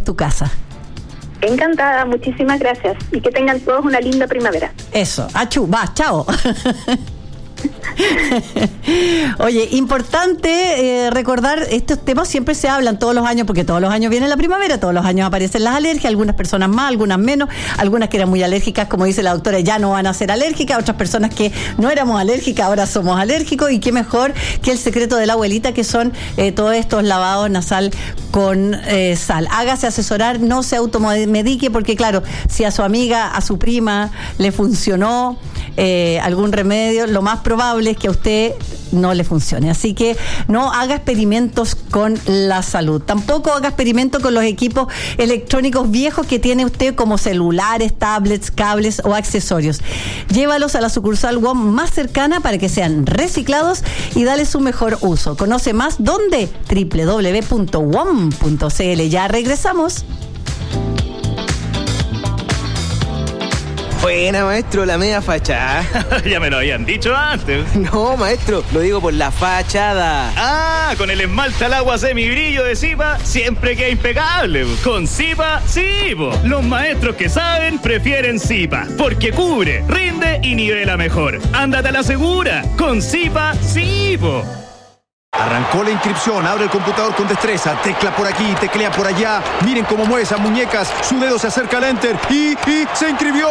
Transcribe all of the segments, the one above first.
tu casa. Encantada, muchísimas gracias. Y que tengan todos una linda primavera. Eso, achú, va, chao. Oye, importante recordar, estos temas siempre se hablan todos los años, porque todos los años viene la primavera, todos los años aparecen las alergias, algunas personas más, algunas menos, algunas que eran muy alérgicas, como dice la doctora, ya no van a ser alérgicas, otras personas que no éramos alérgicas, ahora somos alérgicos, y qué mejor que el secreto de la abuelita, que son todos estos lavados nasal con sal. Hágase asesorar, no se automedique, porque claro, si a su amiga, a su prima le funcionó algún remedio, lo más probable es que a usted no le funcione. Así que no haga experimentos con la salud. Tampoco haga experimentos con los equipos electrónicos viejos que tiene usted, como celulares, tablets, cables o accesorios. Llévalos a la sucursal WOM más cercana para que sean reciclados y dale su mejor uso. Conoce más, ¿dónde? www.wom.cl. Ya regresamos. Buena, maestro, la media fachada. Ya me lo habían dicho antes. No, maestro, lo digo por la fachada. Ah, con el esmalte al agua semibrillo de Zipa siempre queda impecable. Con Zipa, sí, po. Los maestros que saben prefieren Zipa, porque cubre, rinde y nivela mejor. Ándate a la segura. Con Zipa, sí, po. Arrancó la inscripción, abre el computador con destreza, tecla por aquí, teclea por allá. Miren cómo mueve esas muñecas, su dedo se acerca al enter y se inscribió.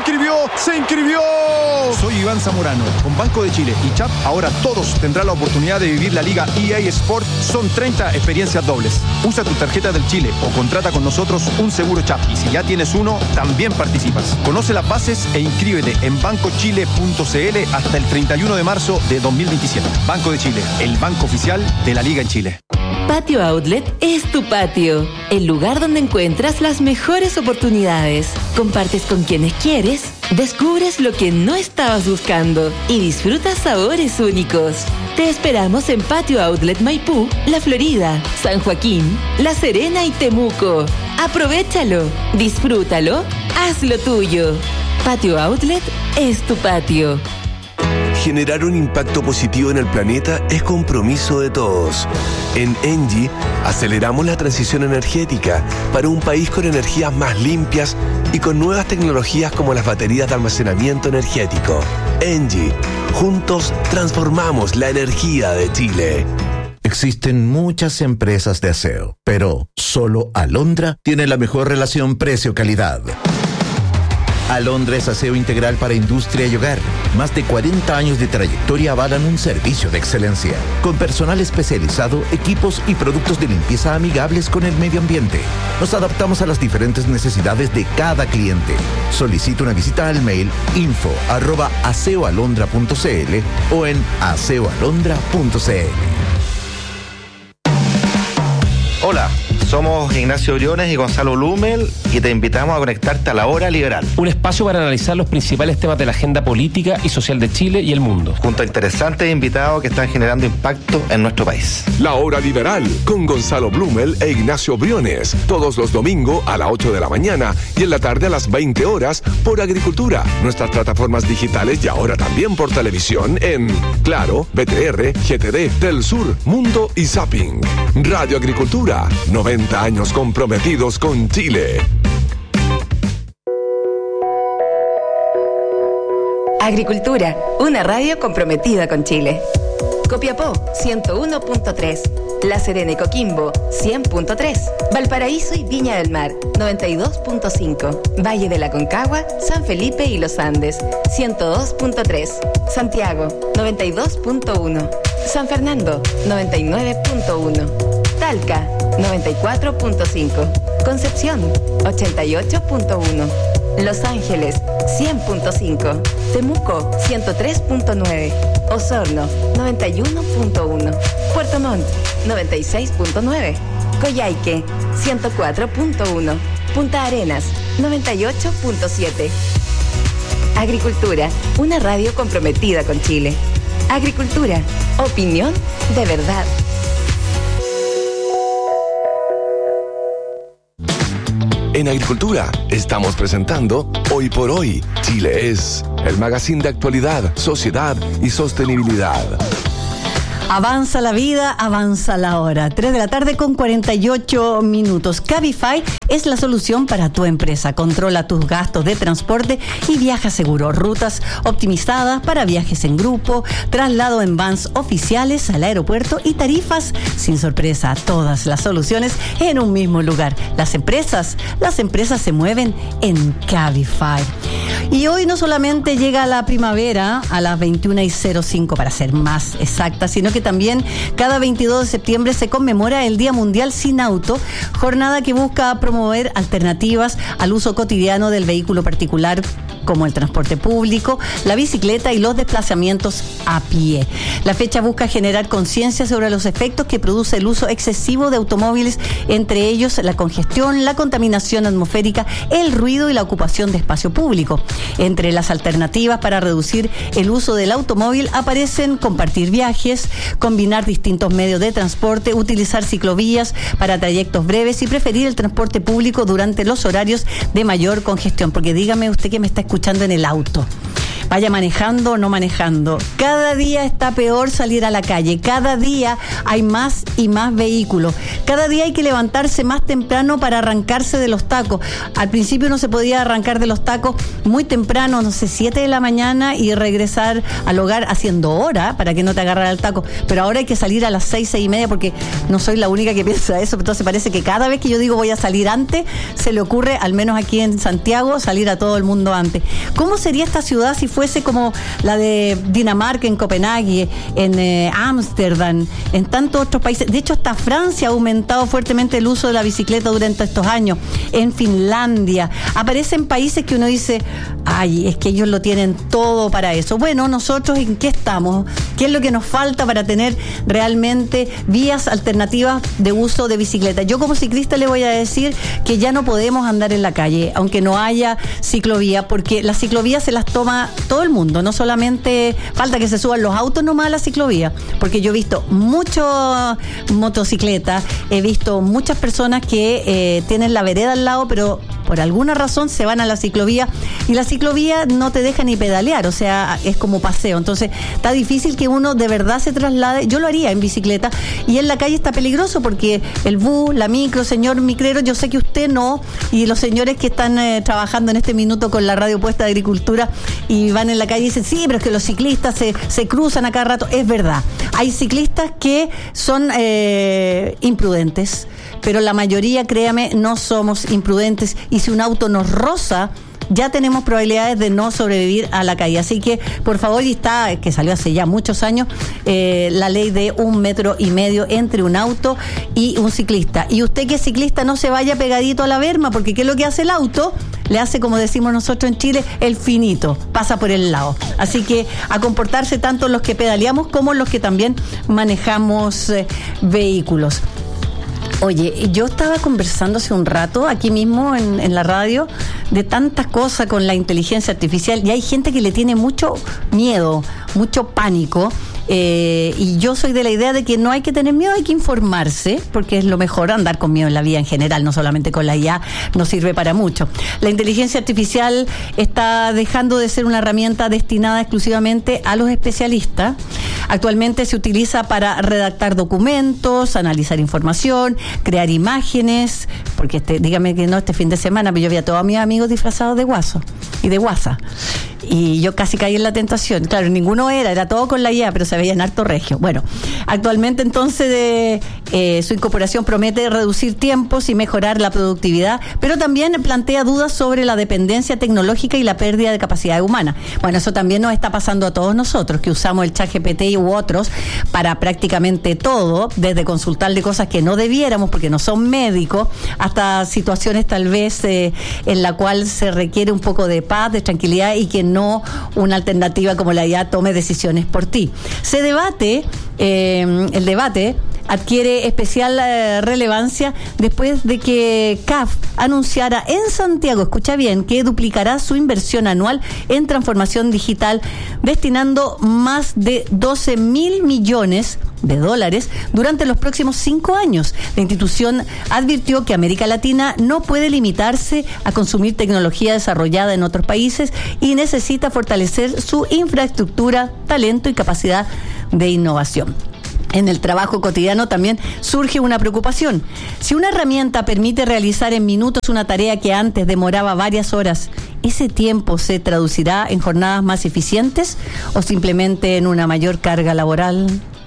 Soy Iván Zamorano, con Banco de Chile y CHAP, ahora todos tendrán la oportunidad de vivir la Liga EA Sport. Son 30 experiencias dobles. Usa tu tarjeta del Chile o contrata con nosotros un seguro CHAP, y si ya tienes uno, también participas. Conoce las bases e inscríbete en bancochile.cl hasta el 31 de marzo de 2027. Banco de Chile, el banco oficial de la Liga en Chile. Patio Outlet es tu patio, el lugar donde encuentras las mejores oportunidades. Compartes con quienes quieres, descubres lo que no estabas buscando y disfrutas sabores únicos. Te esperamos en Patio Outlet Maipú, La Florida, San Joaquín, La Serena y Temuco. Aprovéchalo, disfrútalo, hazlo tuyo. Patio Outlet es tu patio. Generar un impacto positivo en el planeta es compromiso de todos. En ENGIE aceleramos la transición energética para un país con energías más limpias y con nuevas tecnologías como las baterías de almacenamiento energético. ENGIE, juntos transformamos la energía de Chile. Existen muchas empresas de aseo, pero solo Alondra tiene la mejor relación precio-calidad. Alondra es aseo integral para industria y hogar. Más de 40 años de trayectoria avalan un servicio de excelencia, con personal especializado, equipos y productos de limpieza amigables con el medio ambiente. Nos adaptamos a las diferentes necesidades de cada cliente. Solicita una visita al mail info@aseoalondra.cl o en aseoalondra.cl. Hola, somos Ignacio Briones y Gonzalo Blumel y te invitamos a conectarte a La Hora Liberal. Un espacio para analizar los principales temas de la agenda política y social de Chile y el mundo. Junto a interesantes invitados que están generando impacto en nuestro país. La Hora Liberal con Gonzalo Blumel e Ignacio Briones. Todos los domingos a las 8 de la mañana y en la tarde a las 20 horas por Agricultura. Nuestras plataformas digitales y ahora también por televisión en Claro, BTR, GTD, Telsur, Mundo y Zapping. Radio Agricultura. 90 años comprometidos con Chile. Agricultura, una radio comprometida con Chile. Copiapó, 101.3. La Serena y Coquimbo, 100.3. Valparaíso y Viña del Mar, 92.5. Valle de la Concagua, San Felipe y Los Andes, 102.3. Santiago, 92.1. San Fernando, 99.1. Talca, 94.5. Concepción, 88.1. Los Ángeles, 100.5. Temuco, 103.9. Osorno, 91.1. Puerto Montt, 96.9. Coyhaique, 104.1. Punta Arenas, 98.7. Agricultura, una radio comprometida con Chile. Agricultura, opinión de verdad. En Agricultura estamos presentando Hoy por Hoy, Chile es, el magazine de actualidad, sociedad y sostenibilidad. Avanza la vida, avanza la hora. 3 de la tarde con 48 minutos. Cabify es la solución para tu empresa. Controla tus gastos de transporte y viaja seguro. Rutas optimizadas para viajes en grupo, traslado en vans oficiales al aeropuerto y tarifas sin sorpresa. Todas las soluciones en un mismo lugar. Las empresas se mueven en Cabify. Y hoy no solamente llega la primavera a las 21:05 para ser más exacta, sino que también cada 22 de septiembre se conmemora el Día Mundial Sin Auto, jornada que busca promover alternativas al uso cotidiano del vehículo particular como el transporte público, la bicicleta y los desplazamientos a pie. La fecha busca generar conciencia sobre los efectos que produce el uso excesivo de automóviles, entre ellos la congestión, la contaminación atmosférica, el ruido y la ocupación de espacio público. Entre las alternativas para reducir el uso del automóvil aparecen compartir viajes, combinar distintos medios de transporte, utilizar ciclovías para trayectos breves y preferir el transporte público durante los horarios de mayor congestión. Porque dígame usted que me está escuchando en el auto, vaya manejando o no manejando, cada día está peor salir a la calle, cada día hay más y más vehículos, cada día hay que levantarse más temprano para arrancarse de los tacos. Al principio no se podía arrancar de los tacos muy temprano, no sé, 7 de la mañana y regresar al hogar haciendo hora para que no te agarrara el taco, pero ahora hay que salir a las 6:30 porque no soy la única que piensa eso. Entonces parece que cada vez que yo digo voy a salir antes, se le ocurre, al menos aquí en Santiago, salir a todo el mundo antes. ¿Cómo sería esta ciudad si fuese como la de Dinamarca, en Copenhague, en Ámsterdam, en tantos otros países? De hecho, hasta Francia ha aumentado fuertemente el uso de la bicicleta durante estos años. En Finlandia aparecen países que uno dice, ay, es que ellos lo tienen todo para eso. Bueno, nosotros ¿en qué estamos? ¿Qué es lo que nos falta para tener realmente vías alternativas de uso de bicicleta? Yo como ciclista le voy a decir que ya no podemos andar en la calle, aunque no haya ciclovía, porque las ciclovías se las toma todo el mundo, no solamente falta que se suban los autos nomás a la ciclovía, porque yo he visto muchas motocicletas, he visto muchas personas que tienen la vereda al lado, pero por alguna razón se van a la ciclovía y la ciclovía no te deja ni pedalear, o sea, es como paseo. Entonces está difícil que uno de verdad se traslade. Yo lo haría en bicicleta, y en la calle está peligroso porque el bus, la micro, señor micrero, yo sé que usted no, y los señores que están trabajando en este minuto con la radio puesta de Agricultura y van en la calle y dicen, sí, pero es que los ciclistas se cruzan a cada rato. Es verdad, hay ciclistas que son imprudentes, pero la mayoría, créame, no somos imprudentes, y si un auto nos roza, ya tenemos probabilidades de no sobrevivir a la caída. Así que, por favor, y está, que salió hace ya muchos años, la ley de 1,5 metros entre un auto y un ciclista. Y usted que es ciclista, no se vaya pegadito a la berma, porque ¿qué es lo que hace el auto? Le hace, como decimos nosotros en Chile, el finito, pasa por el lado. Así que a comportarse tanto los que pedaleamos como los que también manejamos vehículos. Oye, yo estaba conversando hace un rato aquí mismo en la radio de tantas cosas con la inteligencia artificial, y hay gente que le tiene mucho miedo, mucho pánico. Y yo soy de la idea de que no hay que tener miedo, hay que informarse, porque es lo mejor. Andar con miedo en la vida en general, no solamente con la IA, no sirve para mucho. La inteligencia artificial está dejando de ser una herramienta destinada exclusivamente a los especialistas. Actualmente se utiliza para redactar documentos, analizar información, crear imágenes, porque dígame que no, este fin de semana yo vi a todos mis amigos disfrazados de guaso y de guasa. Y yo casi caí en la tentación. Claro, ninguno era todo con la IA, pero se veía en harto regio. Bueno, actualmente entonces su incorporación promete reducir tiempos y mejorar la productividad, pero también plantea dudas sobre la dependencia tecnológica y la pérdida de capacidad humana. Bueno, eso también nos está pasando a todos nosotros, que usamos el ChatGPT u otros para prácticamente todo, desde consultarle cosas que no debiéramos porque no son médicos, hasta situaciones tal vez en la cual se requiere un poco de paz, de tranquilidad, y que no una alternativa como la IA tome decisiones por ti. Se debate, el debate adquiere especial relevancia después de que CAF anunciara en Santiago, escucha bien, que duplicará su inversión anual en transformación digital, destinando más de 12.000 millones de dólares durante los próximos 5 años. La institución advirtió que América Latina no puede limitarse a consumir tecnología desarrollada en otros países y necesita fortalecer su infraestructura, talento y capacidad de innovación. En el trabajo cotidiano también surge una preocupación. Si una herramienta permite realizar en minutos una tarea que antes demoraba varias horas, ¿ese tiempo se traducirá en jornadas más eficientes o simplemente en una mayor carga laboral?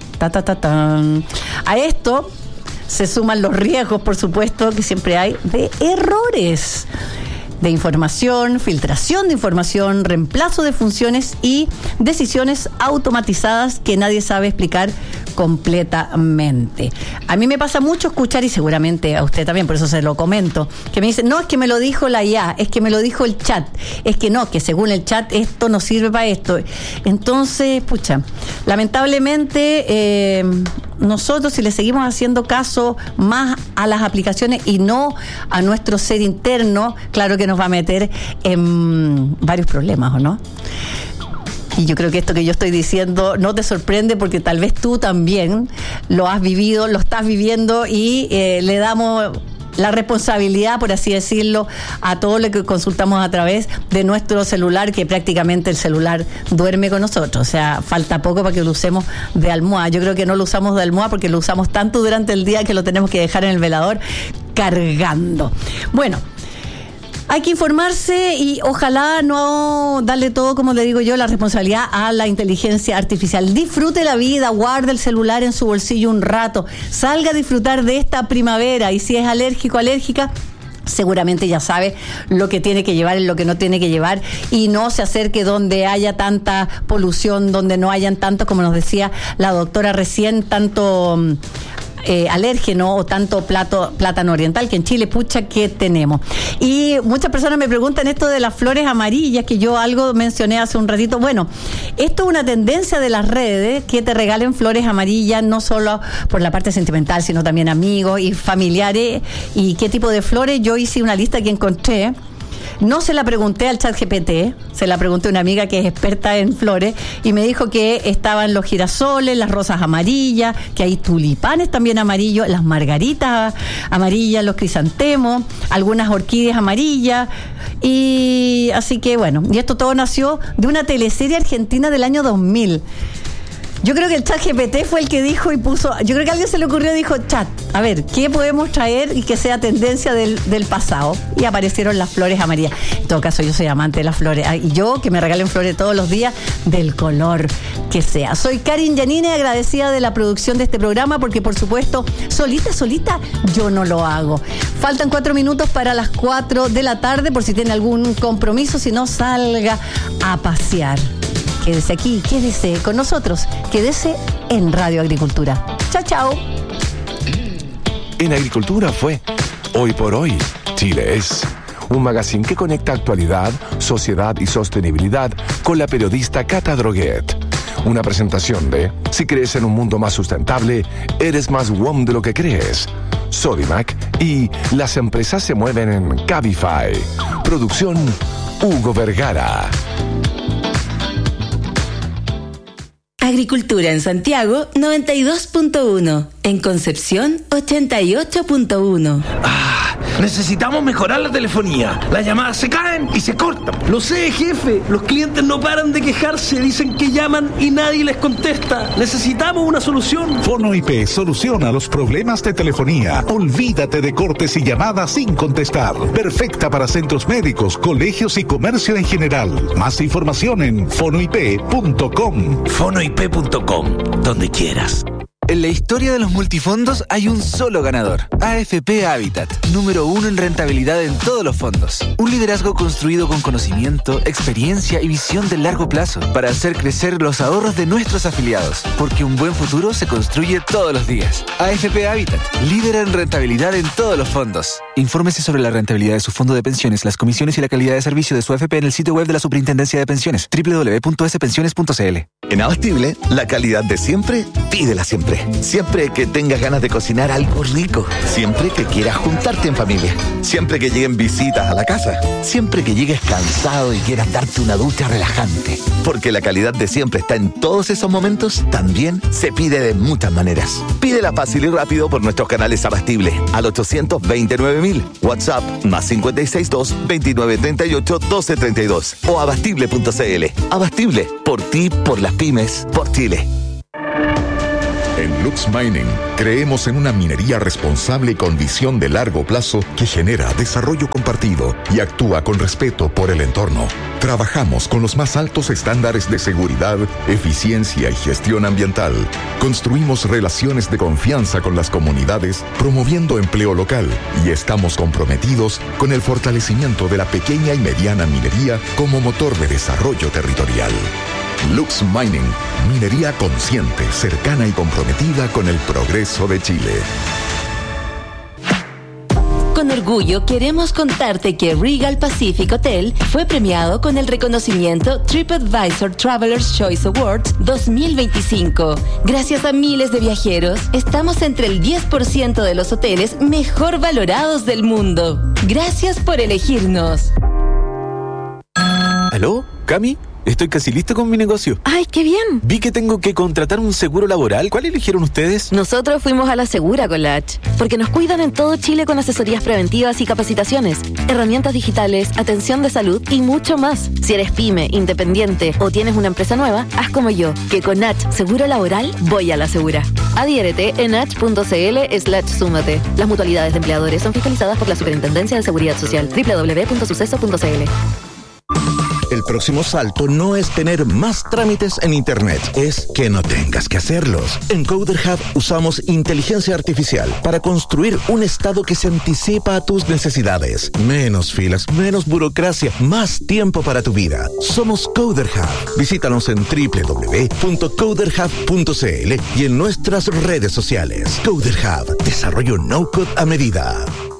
A esto se suman los riesgos, por supuesto, que siempre hay de errores de información, filtración de información, reemplazo de funciones y decisiones automatizadas que nadie sabe explicar completamente. A mí me pasa mucho escuchar, y seguramente a usted también, por eso se lo comento, que me dicen, no, es que me lo dijo la IA, es que me lo dijo el chat, es que no, que según el chat esto no sirve para esto. Entonces, pucha, lamentablemente nosotros, si le seguimos haciendo caso más a las aplicaciones y no a nuestro ser interno, claro que nos va a meter en varios problemas, ¿o no? Y yo creo que esto que yo estoy diciendo no te sorprende porque tal vez tú también lo has vivido, lo estás viviendo y le damos la responsabilidad, por así decirlo, a todo lo que consultamos a través de nuestro celular, que prácticamente el celular duerme con nosotros. O sea, falta poco para que lo usemos de almohada. Yo creo que no lo usamos de almohada porque lo usamos tanto durante el día que lo tenemos que dejar en el velador cargando. Bueno, hay que informarse y ojalá no darle todo, como le digo yo, la responsabilidad a la inteligencia artificial. Disfrute la vida, guarde el celular en su bolsillo un rato, salga a disfrutar de esta primavera y si es alérgico, alérgica, seguramente ya sabe lo que tiene que llevar y lo que no tiene que llevar y no se acerque donde haya tanta polución, donde no hayan tanto, como nos decía la doctora recién, tanto alérgeno o tanto plátano oriental, que en Chile, pucha, que tenemos. Y muchas personas me preguntan esto de las flores amarillas, que yo algo mencioné hace un ratito. Bueno, esto es una tendencia de las redes, que te regalen flores amarillas, no solo por la parte sentimental, sino también amigos y familiares. ¿Y qué tipo de flores? Yo hice una lista que encontré. No se la pregunté al ChatGPT, se la pregunté a una amiga que es experta en flores y me dijo que estaban los girasoles, las rosas amarillas, que hay tulipanes también amarillos, las margaritas amarillas, los crisantemos, algunas orquídeas amarillas. Y así que bueno, y esto todo nació de una teleserie argentina del año 2000. Yo creo que el ChatGPT fue el que dijo y puso, yo creo que a alguien se le ocurrió y dijo, chat, a ver, ¿qué podemos traer y que sea tendencia del pasado? Y aparecieron las flores amarillas. En todo caso, yo soy amante de las flores. Y yo, que me regalen flores todos los días, del color que sea. Soy Karin Yanine, agradecida de la producción de este programa, porque por supuesto, solita, yo no lo hago. Faltan 4 minutos para las 4 de la tarde, por si tiene algún compromiso, si no, salga a pasear. Quédese aquí, quédese con nosotros, quédese en Radio Agricultura. Chao. En Agricultura fue Hoy por Hoy, Chile es. Un magazine que conecta actualidad, sociedad y sostenibilidad con la periodista Cata Droguet. Una presentación de Si crees en un mundo más sustentable, eres más WOM de lo que crees. Sodimac y Las empresas se mueven en Cabify. Producción Hugo Vergara. Agricultura en Santiago 92.1, en Concepción 88.1. Necesitamos mejorar la telefonía. Las llamadas se caen y se cortan. Lo sé, jefe. Los clientes no paran de quejarse. Dicen que llaman y nadie les contesta. Necesitamos una solución. FonoIP soluciona los problemas de telefonía. Olvídate de cortes y llamadas sin contestar. Perfecta para centros médicos, colegios y comercio en general. Más información en fonoip.com. Fonoip.com, donde quieras. En la historia de los multifondos hay un solo ganador, AFP Habitat, número 1 en rentabilidad en todos los fondos. Un liderazgo construido con conocimiento, experiencia y visión de largo plazo para hacer crecer los ahorros de nuestros afiliados, porque un buen futuro se construye todos los días. AFP Habitat, líder en rentabilidad en todos los fondos. Infórmese sobre la rentabilidad de su fondo de pensiones, las comisiones y la calidad de servicio de su AFP en el sitio web de la Superintendencia de Pensiones, www.spensiones.cl. En Abastible, la calidad de siempre, pídela siempre. Siempre que tengas ganas de cocinar algo rico. Siempre que quieras juntarte en familia. Siempre que lleguen visitas a la casa. Siempre que llegues cansado y quieras darte una ducha relajante. Porque la calidad de siempre está en todos esos momentos, también se pide de muchas maneras. Pídela fácil y rápido por nuestros canales Abastible al 829.000. WhatsApp más 562-2938-1232 o abastible.cl. Abastible, por ti, por las pymes, por Chile. En Lux Mining creemos en una minería responsable y con visión de largo plazo que genera desarrollo compartido y actúa con respeto por el entorno. Trabajamos con los más altos estándares de seguridad, eficiencia y gestión ambiental. Construimos relaciones de confianza con las comunidades, promoviendo empleo local, y estamos comprometidos con el fortalecimiento de la pequeña y mediana minería como motor de desarrollo territorial. Lux Mining, minería consciente, cercana y comprometida con el progreso de Chile. Con orgullo queremos contarte que Regal Pacific Hotel fue premiado con el reconocimiento TripAdvisor Traveler's Choice Awards 2025. Gracias a miles de viajeros, estamos entre el 10% de los hoteles mejor valorados del mundo. Gracias por elegirnos. ¿Aló? ¿Cami? Estoy casi listo con mi negocio. ¡Ay, qué bien! Vi que tengo que contratar un seguro laboral. ¿Cuál eligieron ustedes? Nosotros fuimos a la Segura con la H, porque nos cuidan en todo Chile con asesorías preventivas y capacitaciones, herramientas digitales, atención de salud y mucho más. Si eres pyme, independiente o tienes una empresa nueva, haz como yo, que con H Seguro Laboral voy a la Segura. Adhiérete en h.cl/súmate. Las mutualidades de empleadores son fiscalizadas por la Superintendencia de Seguridad Social. www.suceso.cl. El próximo salto no es tener más trámites en Internet, es que no tengas que hacerlos. En Coder Hub usamos inteligencia artificial para construir un estado que se anticipa a tus necesidades. Menos filas, menos burocracia, más tiempo para tu vida. Somos Coder Hub. Visítanos en www.coderhub.cl y en nuestras redes sociales. Coder Hub, desarrollo no-code a medida.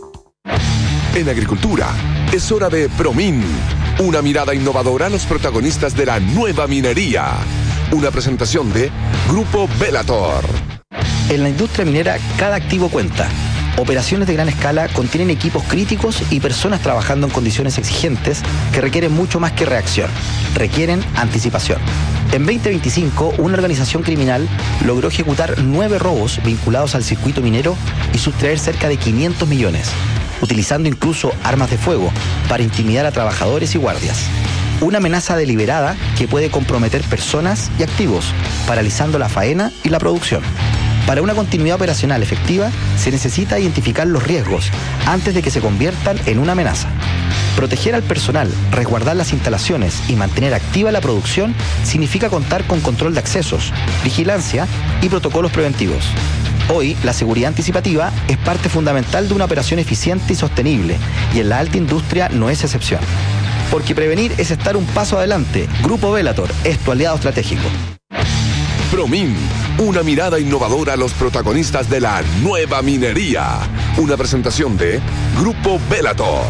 En agricultura, es hora de Promin. Una mirada innovadora a los protagonistas de la nueva minería. Una presentación de Grupo Velator. En la industria minera, cada activo cuenta. Operaciones de gran escala contienen equipos críticos y personas trabajando en condiciones exigentes que requieren mucho más que reacción. Requieren anticipación. En 2025, una organización criminal logró ejecutar 9 robos vinculados al circuito minero y sustraer cerca de 500 millones, utilizando incluso armas de fuego para intimidar a trabajadores y guardias. Una amenaza deliberada que puede comprometer personas y activos, paralizando la faena y la producción. Para una continuidad operacional efectiva, se necesita identificar los riesgos antes de que se conviertan en una amenaza. Proteger al personal, resguardar las instalaciones y mantener activa la producción significa contar con control de accesos, vigilancia y protocolos preventivos. Hoy, la seguridad anticipativa es parte fundamental de una operación eficiente y sostenible, y en la alta industria no es excepción. Porque prevenir es estar un paso adelante. Grupo Velator es tu aliado estratégico. Promin, una mirada innovadora a los protagonistas de la nueva minería. Una presentación de Grupo Velator.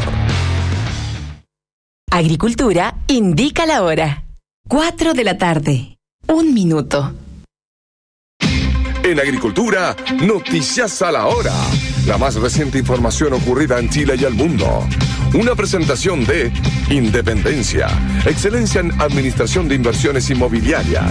Agricultura indica la hora. 4 de la tarde. 1 minuto. En agricultura, noticias a la hora. La más reciente información ocurrida en Chile y el mundo. Una presentación de Independencia, excelencia en administración de inversiones inmobiliarias.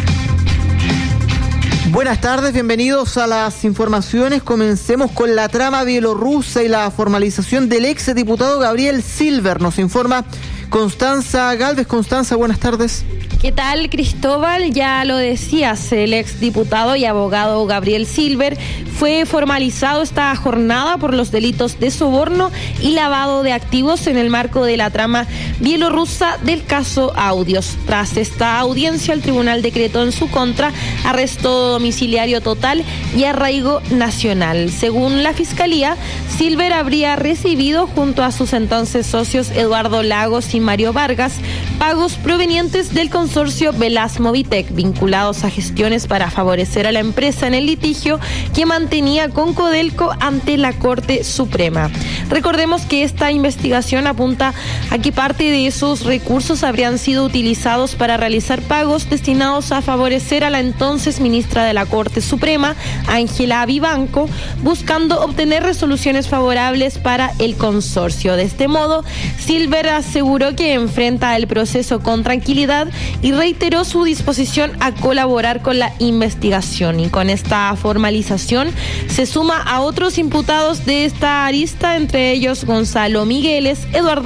Buenas tardes, bienvenidos a las informaciones. Comencemos con la trama bielorrusa y la formalización del ex diputado Gabriel Silver. Nos informa Constanza Galvez. Constanza, buenas tardes. ¿Qué tal, Cristóbal? Ya lo decías, el exdiputado y abogado Gabriel Silver fue formalizado esta jornada por los delitos de soborno y lavado de activos en el marco de la trama bielorrusa del caso Audios. Tras esta audiencia, el tribunal decretó en su contra arresto domiciliario total y arraigo nacional. Según la Fiscalía, Silver habría recibido junto a sus entonces socios Eduardo Lagos y Mario Vargas pagos provenientes del consorcio Velas Movitec, vinculados a gestiones para favorecer a la empresa en el litigio que mantenía con Codelco ante la Corte Suprema. Recordemos que esta investigación apunta a que parte de esos recursos habrían sido utilizados para realizar pagos destinados a favorecer a la entonces ministra de la Corte Suprema, Ángela Vivanco, buscando obtener resoluciones favorables para el consorcio. De este modo, Silver aseguró que enfrenta el proceso proceso con tranquilidad y reiteró su disposición a colaborar con la investigación. Y con esta formalización se suma a otros imputados de esta arista, entre ellos Gonzalo Migueles,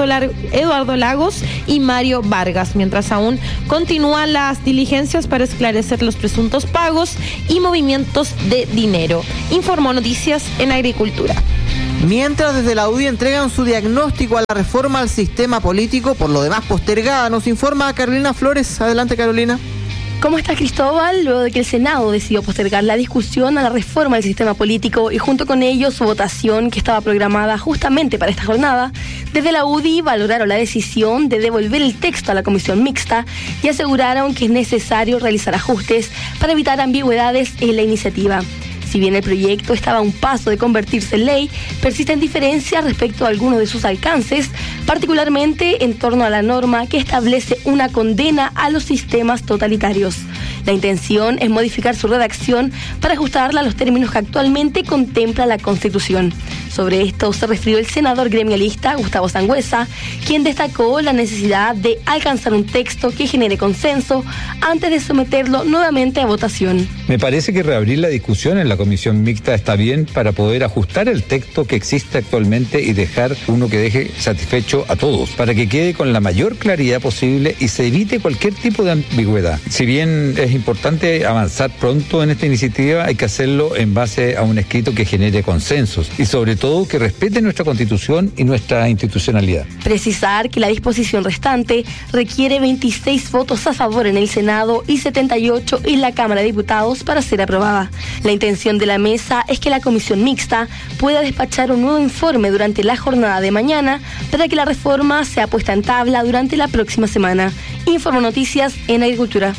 Eduardo Lagos y Mario Vargas, mientras aún continúan las diligencias para esclarecer los presuntos pagos y movimientos de dinero. Informó Noticias en Agricultura. Mientras desde la UDI entregan su diagnóstico a la reforma al sistema político, por lo demás postergada, nos informa Carolina Flores. Adelante, Carolina. ¿Cómo está, Cristóbal? Luego de que el Senado decidió postergar la discusión a la reforma del sistema político y junto con ello su votación que estaba programada justamente para esta jornada, desde la UDI valoraron la decisión de devolver el texto a la comisión mixta y aseguraron que es necesario realizar ajustes para evitar ambigüedades en la iniciativa. Si bien el proyecto estaba a un paso de convertirse en ley, persisten diferencias respecto a algunos de sus alcances, particularmente en torno a la norma que establece una condena a los sistemas totalitarios. La intención es modificar su redacción para ajustarla a los términos que actualmente contempla la Constitución. Sobre esto se refirió el senador gremialista Gustavo Sangüesa, quien destacó la necesidad de alcanzar un texto que genere consenso antes de someterlo nuevamente a votación. Me parece que reabrir la discusión en la comisión mixta está bien para poder ajustar el texto que existe actualmente y dejar uno que deje satisfecho a todos, para que quede con la mayor claridad posible y se evite cualquier tipo de ambigüedad. Si bien es importante avanzar pronto en esta iniciativa, hay que hacerlo en base a un escrito que genere consensos y sobre todo que respete nuestra Constitución y nuestra institucionalidad. Precisar que la disposición restante requiere 26 votos a favor en el Senado y 78 en la Cámara de Diputados para ser aprobada. La intención de la mesa es que la comisión mixta pueda despachar un nuevo informe durante la jornada de mañana para que la reforma sea puesta en tabla durante la próxima semana. Informo Noticias en Agricultura.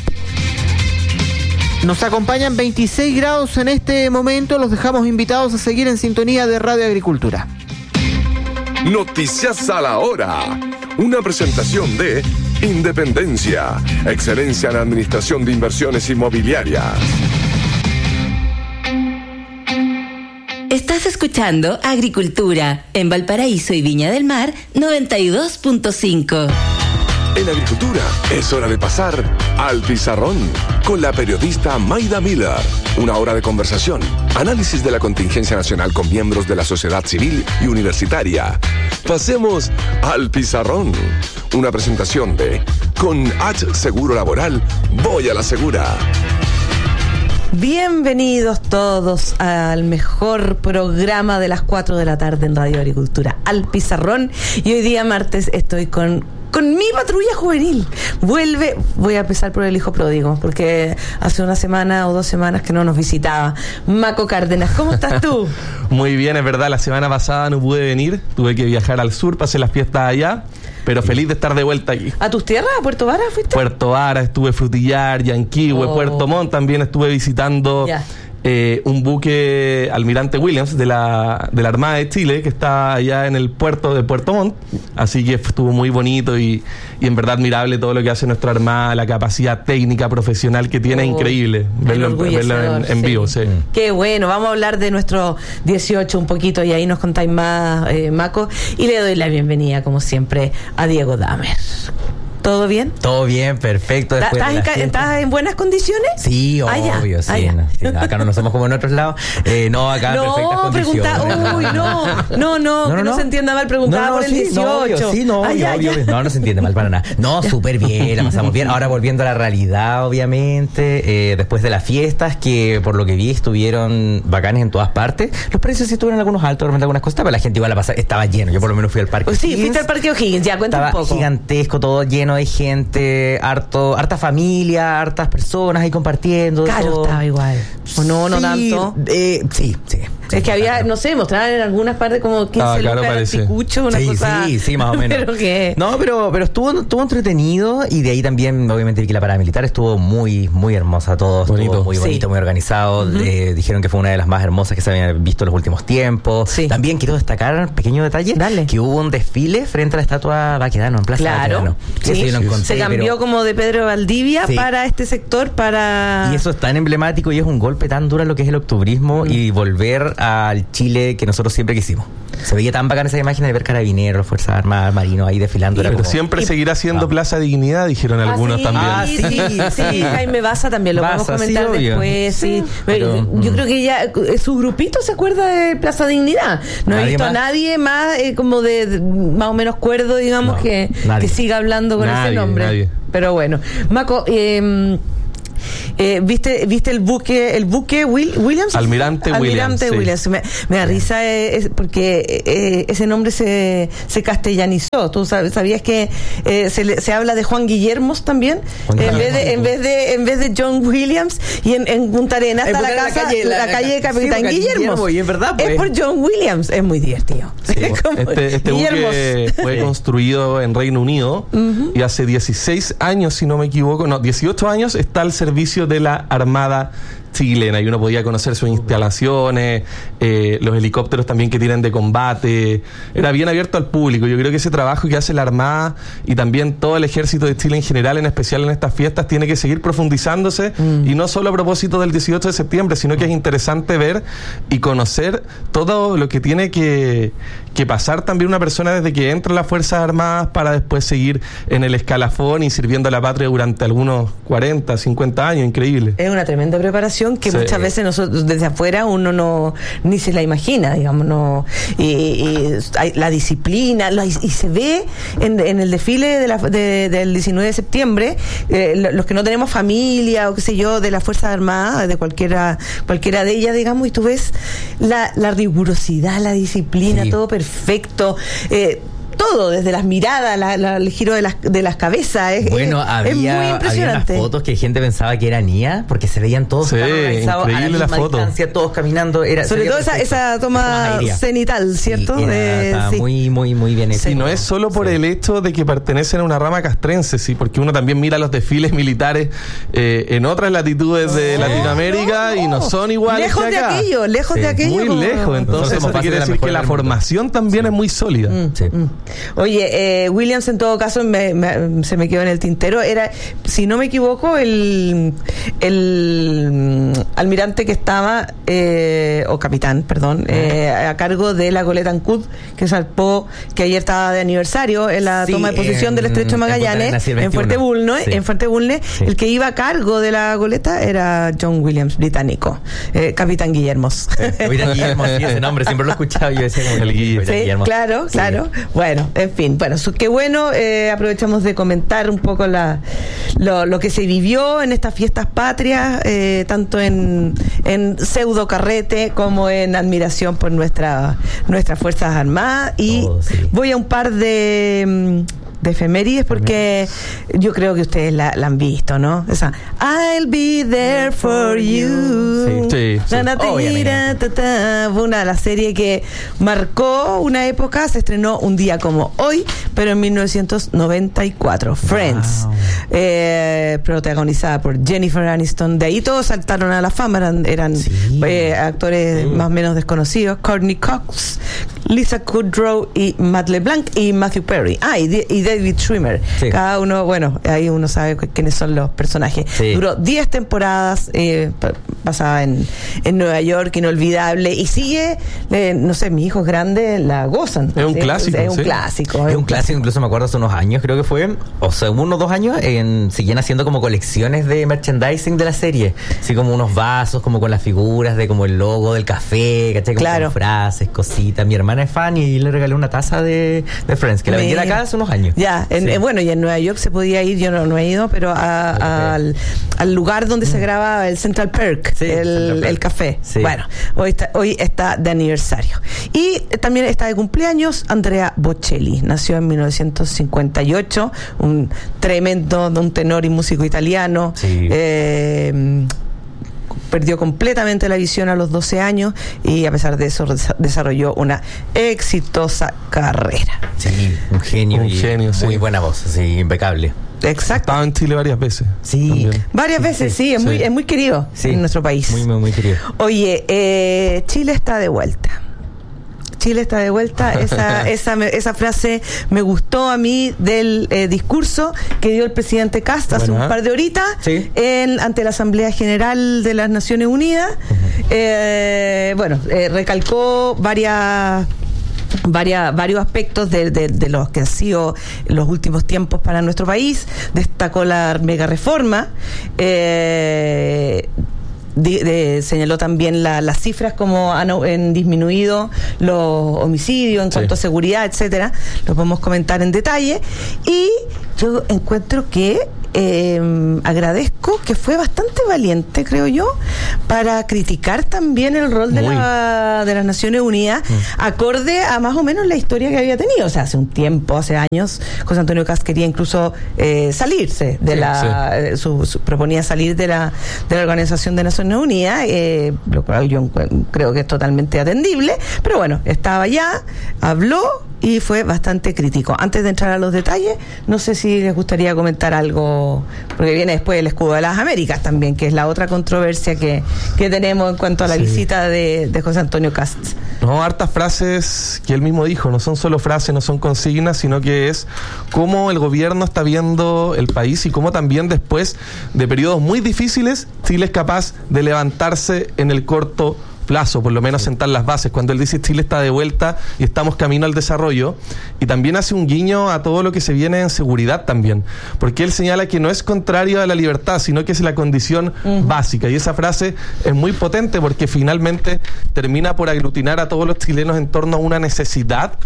Nos acompañan 26 grados en este momento. Los dejamos invitados a seguir en sintonía de Radio Agricultura. Noticias a la hora. Una presentación de Independencia, excelencia en administración de inversiones inmobiliarias. Estás escuchando Agricultura en Valparaíso y Viña del Mar 92.5. En Agricultura es hora de pasar al pizarrón con la periodista Maida Miller. Una hora de conversación, análisis de la contingencia nacional con miembros de la sociedad civil y universitaria. Pasemos al pizarrón. Una presentación de Con H Seguro Laboral, voy a la segura. Bienvenidos todos al mejor programa de las 4 de la tarde en Radio Agricultura, al pizarrón. Y hoy día martes estoy con mi patrulla juvenil. Voy a empezar por el hijo pródigo, porque hace una semana o 2 semanas que no nos visitaba. Maco Cárdenas, ¿cómo estás tú? Muy bien, es verdad, la semana pasada no pude venir, tuve que viajar al sur, pasé las fiestas allá, pero feliz de estar de vuelta aquí. ¿A tus tierras? ¿A Puerto Vara fuiste? Puerto Vara, estuve Frutillar, Yanquihue, Puerto Montt, también estuve visitando un buque Almirante Williams de la Armada de Chile, que está allá en el puerto de Puerto Montt, así que estuvo muy bonito y en verdad admirable todo lo que hace nuestra Armada, la capacidad técnica, profesional que tiene, increíble verlo en vivo. Sí. Qué bueno, vamos a hablar de nuestro 18 un poquito y ahí nos contáis más, Maco, y le doy la bienvenida como siempre a Diego Damer. ¿Todo bien? Todo bien, perfecto. ¿Estás en buenas condiciones? Sí, obvio, sí. Acá no somos como en otros lados. No, acá en perfectas condiciones. No se entienda mal, preguntaba por el 18. No se entiende mal para nada. No, súper bien, la pasamos bien. Ahora volviendo a la realidad, obviamente, después de las fiestas, que por lo que vi estuvieron bacanes en todas partes. Los precios sí estuvieron algunos altos, realmente algunas cosas, pero la gente igual estaba lleno. Yo por lo menos fui al parque. Sí, fuiste al parque O'Higgins, ya cuenta un poco. Estaba gigantesco, todo lleno de gente, harta familia, hartas personas ahí compartiendo. Caro estaba igual. ¿O no tanto? Sí. Es que había, no sé, mostraban en algunas partes como 15 lucas de picucho, una cosa. Sí, más o menos. pero estuvo entretenido, y de ahí también, obviamente, vi que la parada militar estuvo muy, muy hermosa, todo estuvo muy bonito, muy organizado. Dijeron que fue una de las más hermosas que se habían visto en los últimos tiempos. También quiero destacar, pequeño detalle, que hubo un desfile frente a la estatua Baquedano, en Plaza Baquedano. Se cambió como de Pedro Valdivia para este sector, Y eso es tan emblemático y es un golpe tan duro a lo que es el octubrismo y volver al Chile que nosotros siempre quisimos. Se veía tan bacán esa imagen de ver carabineros, Fuerzas Armadas, marinos ahí desfilando. Pero siempre seguirá siendo Plaza Dignidad, dijeron algunos también. Sí, Jaime Baza también lo vamos a comentar después. Sí. Pero, yo creo que ya su grupito se acuerda de Plaza Dignidad. No he visto a nadie más como de más o menos cuerdo, digamos, que siga hablando con ese nombre. Nadie. Pero bueno, Maco, ¿viste el buque Williams? Almirante Williams. Me da risa porque ese nombre se castellanizó. ¿Tú sabías que se habla de Juan Guillermos también? En vez de John Williams, y en Punta Arenas está la calle de Capitán Guillermo. Y es verdad, pues. Es por John Williams. Es muy divertido. Sí, este buque fue construido en Reino Unido y hace 16 años, si no me equivoco, 18 años está al servicio de la Armada chilena, y uno podía conocer sus instalaciones, los helicópteros también que tienen de combate. Era bien abierto al público. Yo creo que ese trabajo que hace la Armada y también todo el ejército de Chile en general, en especial en estas fiestas, tiene que seguir profundizándose, y no solo a propósito del 18 de septiembre, sino que es interesante ver y conocer todo lo que tiene que pasar también una persona desde que entra en las Fuerzas Armadas para después seguir en el escalafón y sirviendo a la patria durante algunos 40, 50 años. Increíble. Es una tremenda preparación que muchas veces nosotros desde afuera uno ni se la imagina, digamos, y la disciplina, y se ve en el desfile del 19 de septiembre, los que no tenemos familia o qué sé yo, de las Fuerzas Armadas, de cualquiera de ellas, digamos, y tú ves la rigurosidad, la disciplina, todo perfecto. Todo, desde las miradas, el giro de las cabezas. Es muy impresionante. Había unas fotos que gente pensaba que eran IA, porque se veían todos tan organizados a la misma distancia, todos caminando. Sobre todo esa toma cenital, ¿cierto? Estaba muy, muy, muy bien hecho. Y no es solo por el hecho de que pertenecen a una rama castrense, sí, porque uno también mira los desfiles militares en otras latitudes de Latinoamérica y no son iguales lejos que acá. Lejos de aquello. Muy lejos. Entonces eso quiere decir que la formación también es muy sólida. Oye, Williams, en todo caso, se me quedó en el tintero. Era, si no me equivoco, el almirante que estaba, o capitán, perdón, a cargo de la goleta Ancud, que zarpó, que ayer estaba de aniversario en la toma de posición del Estrecho de Magallanes, en Fuerte Bulnes. En Fuerte Bulnes, el que iba a cargo de la goleta era John Williams, británico, Capitán Guillermos. Capitán Guillermo, sí, ese nombre siempre lo he escuchado. Yo decía como el Guillermo. Claro. Bueno, en fin, qué bueno, aprovechamos de comentar un poco lo que se vivió en estas fiestas patrias, tanto en pseudo carrete como en admiración por nuestras Fuerzas Armadas, y voy a un par de efemérides porque yo creo que ustedes la han visto, ¿no? Esa I'll be there for you. Sí. Fue una de las series que marcó una época, se estrenó un día como hoy, pero en 1994. Friends, protagonizada por Jennifer Aniston. De ahí todos saltaron a la fama, eran actores más o menos desconocidos: Courtney Cox, Lisa Kudrow y Matt LeBlanc y Matthew Perry. Y David Schwimmer. Cada uno, bueno, ahí uno sabe quiénes son los personajes. Duró 10 temporadas, pasaba en Nueva York, inolvidable, y sigue, no sé, mis hijos grandes la gozan. Es un clásico. Es un clásico, incluso me acuerdo hace unos años, creo que fue, o sea, 1 o 2 años, seguían haciendo como colecciones de merchandising de la serie, así como unos vasos, como con las figuras de como el logo del café, ¿cachai? Como con frases, cositas. Mi hermana es fan y le regalé una taza de Friends, que la vendía acá hace unos años. Bueno, y en Nueva York se podía ir, yo no he ido, pero al lugar donde se graba el Central Perk, el café. Bueno, hoy está de aniversario. Y también está de cumpleaños Andrea Bocelli. Nació en 1958, un tenor y músico italiano. Perdió completamente la visión a los 12 años y a pesar de eso desarrolló una exitosa carrera. Sí, un genio, muy buena voz, impecable. Exacto. Estaba en Chile varias veces. Varias veces, es muy querido en nuestro país. Muy, muy, muy querido. Oye, Chile está de vuelta. Chile está de vuelta. Esa frase me gustó a mí del discurso que dio el presidente Kast hace un par de horitas ante la Asamblea General de las Naciones Unidas. Recalcó varios aspectos de los que han sido los últimos tiempos para nuestro país. Destacó la mega reforma, señaló también las cifras como han disminuido los homicidios en cuanto a seguridad, etcétera. Lo podemos comentar en detalle. Y yo encuentro que agradezco que fue bastante valiente, creo yo, para criticar también el rol de las Naciones Unidas, acorde a más o menos la historia que había tenido. O sea, hace un tiempo, hace años, José Antonio Kast quería incluso salirse de proponía salir de la Organización de Naciones Unidas, lo cual yo creo que es totalmente atendible, pero bueno, estaba allá, habló y fue bastante crítico. Antes de entrar a los detalles, no sé si les gustaría comentar algo, porque viene después el escudo de las Américas también, que es la otra controversia que tenemos en cuanto a la visita de José Antonio Kast. No, hartas frases que él mismo dijo, no son solo frases, no son consignas, sino que es cómo el gobierno está viendo el país y cómo también después de periodos muy difíciles, Chile es capaz de levantarse en el corto plazo, por lo menos sentar las bases. Cuando él dice Chile está de vuelta y estamos camino al desarrollo, y también hace un guiño a todo lo que se viene en seguridad también, porque él señala que no es contrario a la libertad, sino que es la condición básica, y esa frase es muy potente porque finalmente termina por aglutinar a todos los chilenos en torno a una necesidad,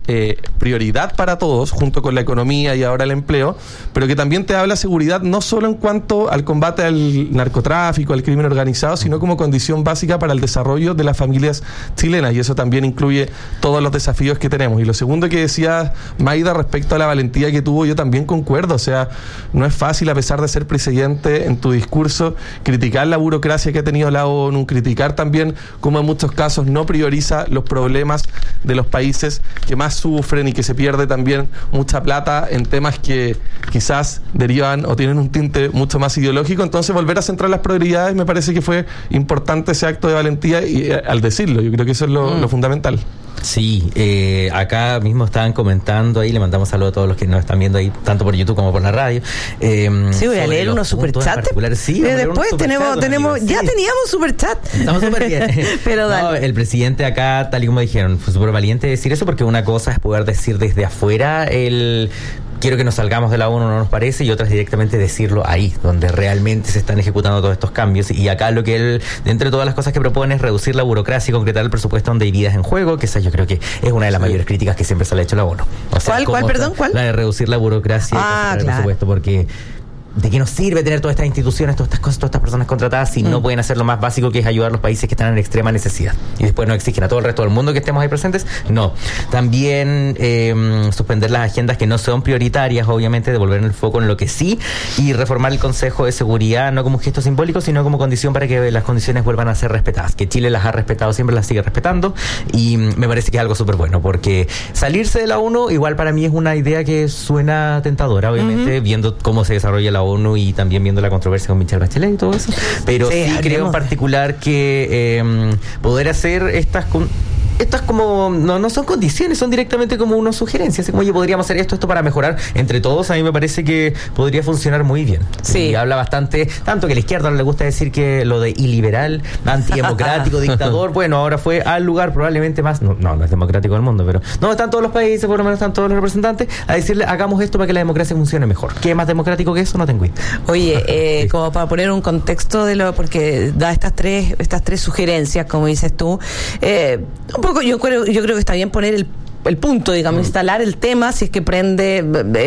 prioridad para todos, junto con la economía y ahora el empleo, pero que también te habla seguridad no solo en cuanto al combate al narcotráfico, al crimen organizado, sino como condición básica para el desarrollo de las familias chilenas, y eso también incluye todos los desafíos que tenemos. Y lo segundo que decía Maida respecto a la valentía que tuvo, yo también concuerdo, o sea, no es fácil, a pesar de ser presidente, en tu discurso criticar la burocracia que ha tenido la ONU, criticar también cómo en muchos casos no prioriza los problemas de los países que más sufren y que se pierde también mucha plata en temas que quizás derivan o tienen un tinte mucho más ideológico. Entonces volver a centrar las prioridades, me parece que fue importante ese acto de valentía, y al decirlo, yo creo que eso es lo fundamental. Sí, acá mismo estaban comentando ahí, le mandamos saludos a todos los que nos están viendo ahí, tanto por YouTube como por la radio. Sí, voy a leer unos superchats. Sí, después teníamos superchat. Estamos súper bien. Pero dale. No, el presidente acá, tal y como dijeron, fue súper valiente decir eso, porque una cosa es poder decir desde afuera quiero que nos salgamos de la ONU, no nos parece, y otra es directamente decirlo ahí, donde realmente se están ejecutando todos estos cambios. Y acá lo que él, de entre todas las cosas que propone, es reducir la burocracia y concretar el presupuesto donde hay vidas en juego, que esa yo creo que es una de las mayores críticas que siempre se le ha hecho a la ONU. O sea, ¿Cuál? La de reducir la burocracia y el presupuesto, porque ¿de qué nos sirve tener todas estas instituciones, todas estas cosas, todas estas personas contratadas si no pueden hacer lo más básico, que es ayudar a los países que están en extrema necesidad? Y después nos exigen a todo el resto del mundo que estemos ahí presentes. No. También suspender las agendas que no son prioritarias, obviamente, devolver el foco en lo que sí, y reformar el Consejo de Seguridad, no como un gesto simbólico, sino como condición para que las condiciones vuelvan a ser respetadas. Que Chile las ha respetado, siempre las sigue respetando, y me parece que es algo súper bueno, porque salirse de la ONU igual para mí es una idea que suena tentadora, obviamente, viendo cómo se desarrolla la ONU y también viendo la controversia con Michelle Bachelet y todo eso, pero sí creo en particular que poder hacer estas como no son condiciones, son directamente como unas sugerencias, como oye, podríamos hacer esto para mejorar entre todos. A mí me parece que podría funcionar muy bien. Sí. Y habla bastante, tanto que a la izquierda no le gusta decir que lo de iliberal, antidemocrático, dictador, bueno, ahora fue al lugar probablemente más, no es democrático del mundo, pero no están todos los países, por lo menos están todos los representantes, a decirle, hagamos esto para que la democracia funcione mejor. ¿Qué es más democrático que eso? No tengo idea. Oye, como para poner un contexto porque da estas tres sugerencias, como dices tú, un poco yo creo que está bien poner el punto, digamos, instalar el tema, si es que prende,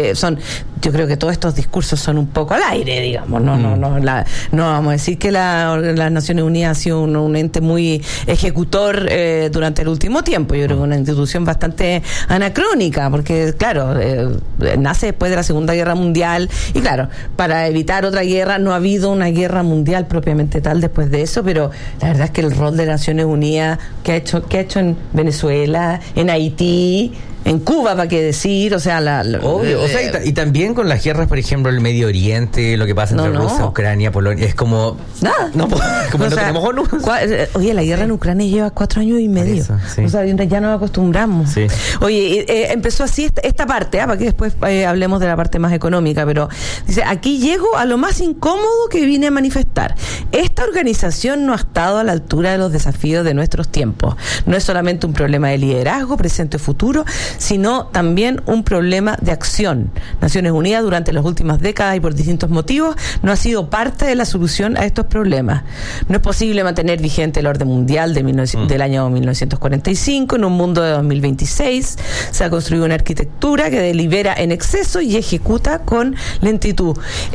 yo creo que todos estos discursos son un poco al aire, digamos, no vamos a decir que las Naciones Unidas ha sido un ente muy ejecutor durante el último tiempo. Yo creo que una institución bastante anacrónica, porque claro, nace después de la Segunda Guerra Mundial, y claro, para evitar otra guerra, no ha habido una guerra mundial propiamente tal después de eso, pero la verdad es que el rol de Naciones Unidas que ha hecho en Venezuela, en Haití, en Cuba, para qué decir, o sea, obvio, o sea, y también también con las guerras, por ejemplo, el Medio Oriente, lo que pasa entre Rusia, Ucrania, Polonia, es como... Nada. No, como no tenemos ONU. Oye, la guerra en Ucrania lleva 4 años y medio. Eso, sí. O sea, ya nos acostumbramos. Sí. Oye, empezó así esta parte, para que después hablemos de la parte más económica, pero dice, aquí llego a lo más incómodo que vine a manifestar. Esta organización no ha estado a la altura de los desafíos de nuestros tiempos. No es solamente un problema de liderazgo, presente o futuro, sino también un problema de acción. Naciones Unidas durante las últimas décadas y por distintos motivos no ha sido parte de la solución a estos problemas. No es posible mantener vigente el orden mundial del año 1945 en un mundo de 2026. Se ha construido una arquitectura que delibera en exceso y ejecuta con lentitud.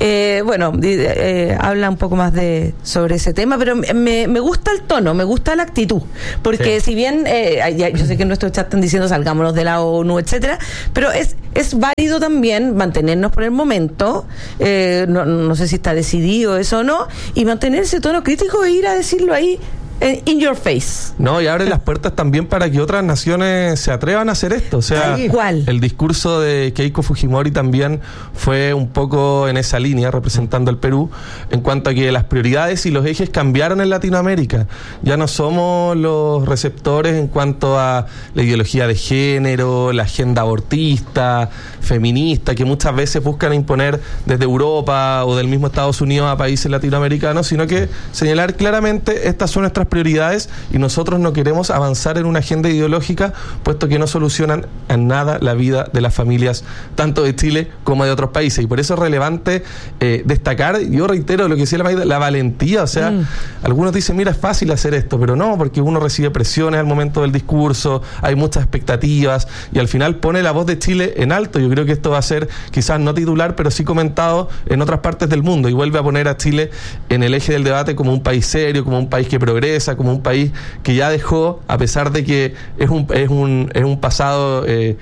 Habla un poco más sobre ese tema, pero me gusta el tono, me gusta la actitud, porque si bien yo sé que en nuestro chat están diciendo salgámonos de la ONU, etcétera, pero es válido también mantenernos por el momento, no sé si está decidido eso o no, y mantener ese tono crítico e ir a decirlo ahí in your face. No, y abre las puertas también para que otras naciones se atrevan a hacer esto. O sea, el discurso de Keiko Fujimori también fue un poco en esa línea, representando al Perú, en cuanto a que las prioridades y los ejes cambiaron en Latinoamérica. Ya no somos los receptores en cuanto a la ideología de género, la agenda abortista, feminista, que muchas veces buscan imponer desde Europa o del mismo Estados Unidos a países latinoamericanos, sino que señalar claramente estas son nuestras prioridades y nosotros no queremos avanzar en una agenda ideológica, puesto que no solucionan en nada la vida de las familias tanto de Chile como de otros países, y por eso es relevante destacar, yo reitero lo que decía la valentía. O sea, algunos dicen, mira, es fácil hacer esto, pero no, porque uno recibe presiones al momento del discurso, hay muchas expectativas y al final pone la voz de Chile en alto. Yo creo que esto va a ser quizás no titular, pero sí comentado en otras partes del mundo, y vuelve a poner a Chile en el eje del debate como un país serio, como un país que progresa, como un país que ya dejó, a pesar de que es un pasado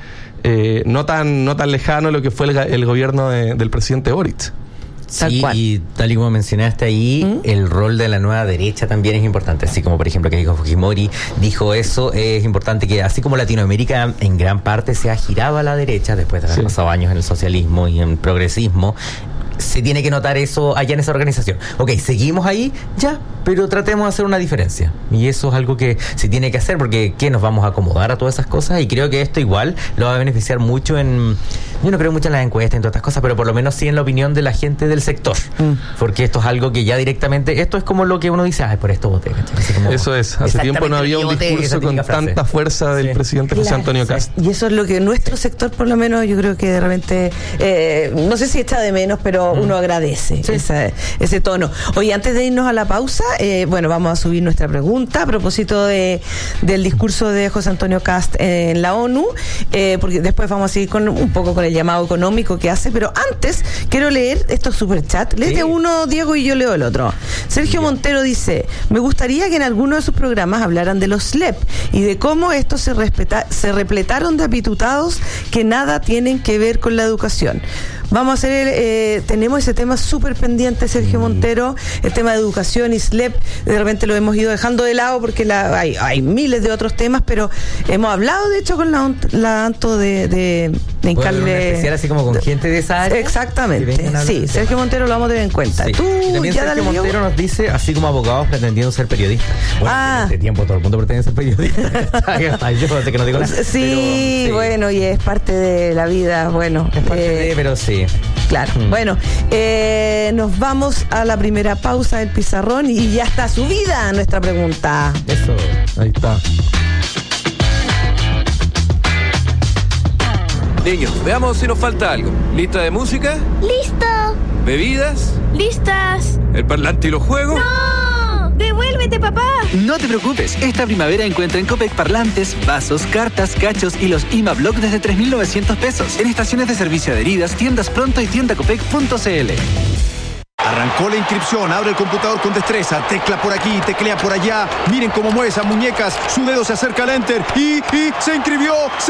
no tan lejano, lo que fue el gobierno del presidente Boric. Sí, y tal y como mencionaste ahí, el rol de la nueva derecha también es importante, así como por ejemplo que Keiko Fujimori dijo eso. Es importante que así como Latinoamérica en gran parte se ha girado a la derecha después de haber pasado años en el socialismo y en progresismo, se tiene que notar eso allá en esa organización. Ok, seguimos ahí, ya, pero tratemos de hacer una diferencia. Y eso es algo que se tiene que hacer, porque ¿qué nos vamos a acomodar a todas esas cosas? Y creo que esto igual lo va a beneficiar mucho yo no creo mucho en las encuestas, en todas estas cosas, pero por lo menos sí en la opinión de la gente del sector. Porque esto es algo que ya directamente, esto es como lo que uno dice, por esto voté. Eso es, hace tiempo no había un discurso con tanta fuerza del presidente José Antonio Cast. Y eso es lo que nuestro sector, por lo menos, yo creo que de repente, no sé si echa de menos, pero uno agradece ese tono. Oye, antes de irnos a la pausa, vamos a subir nuestra pregunta a propósito del discurso de José Antonio Cast en la ONU, porque después vamos a seguir un poco con el llamado económico que hace, pero antes quiero leer estos superchats. Léete uno, Diego, y yo leo el otro. Sergio Montero dice: me gustaría que en alguno de sus programas hablaran de los SLEP y de cómo estos se repletaron de apitutados que nada tienen que ver con la educación. Vamos a hacer, tenemos ese tema súper pendiente, Sergio Montero, el tema de educación y SLEP. De repente lo hemos ido dejando de lado porque hay miles de otros temas, pero hemos hablado de hecho con la Anto de hincarle especial así como con gente de esa área. Exactamente, sí, Sergio Montero lo vamos a tener en cuenta. Tú, y también Sergio Montero nos dice, así como abogados pretendiendo ser periodistas. Bueno, en este tiempo todo el mundo pretende ser periodista. Yo sé que no digo nada. Sí, bueno, y es parte de la vida, bueno. Es parte de, pero sí. Claro. Bueno, nos vamos a la primera pausa del pizarrón y ya está subida nuestra pregunta. Eso, ahí está. Niños, veamos si nos falta algo. ¿Lista de música? ¡Listo! ¿Bebidas? ¡Listas! ¿El parlante y los juegos? ¡No! ¡Devuélvete, papá! No te preocupes, esta primavera encuentra en Copec parlantes, vasos, cartas, cachos y los IMA-Block desde 3.900 pesos. En estaciones de servicio adheridas, tiendas Pronto y tiendacopec.cl. Arrancó la inscripción, abre el computador con destreza, tecla por aquí, teclea por allá. Miren cómo mueve esas muñecas, su dedo se acerca al enter y se inscribió.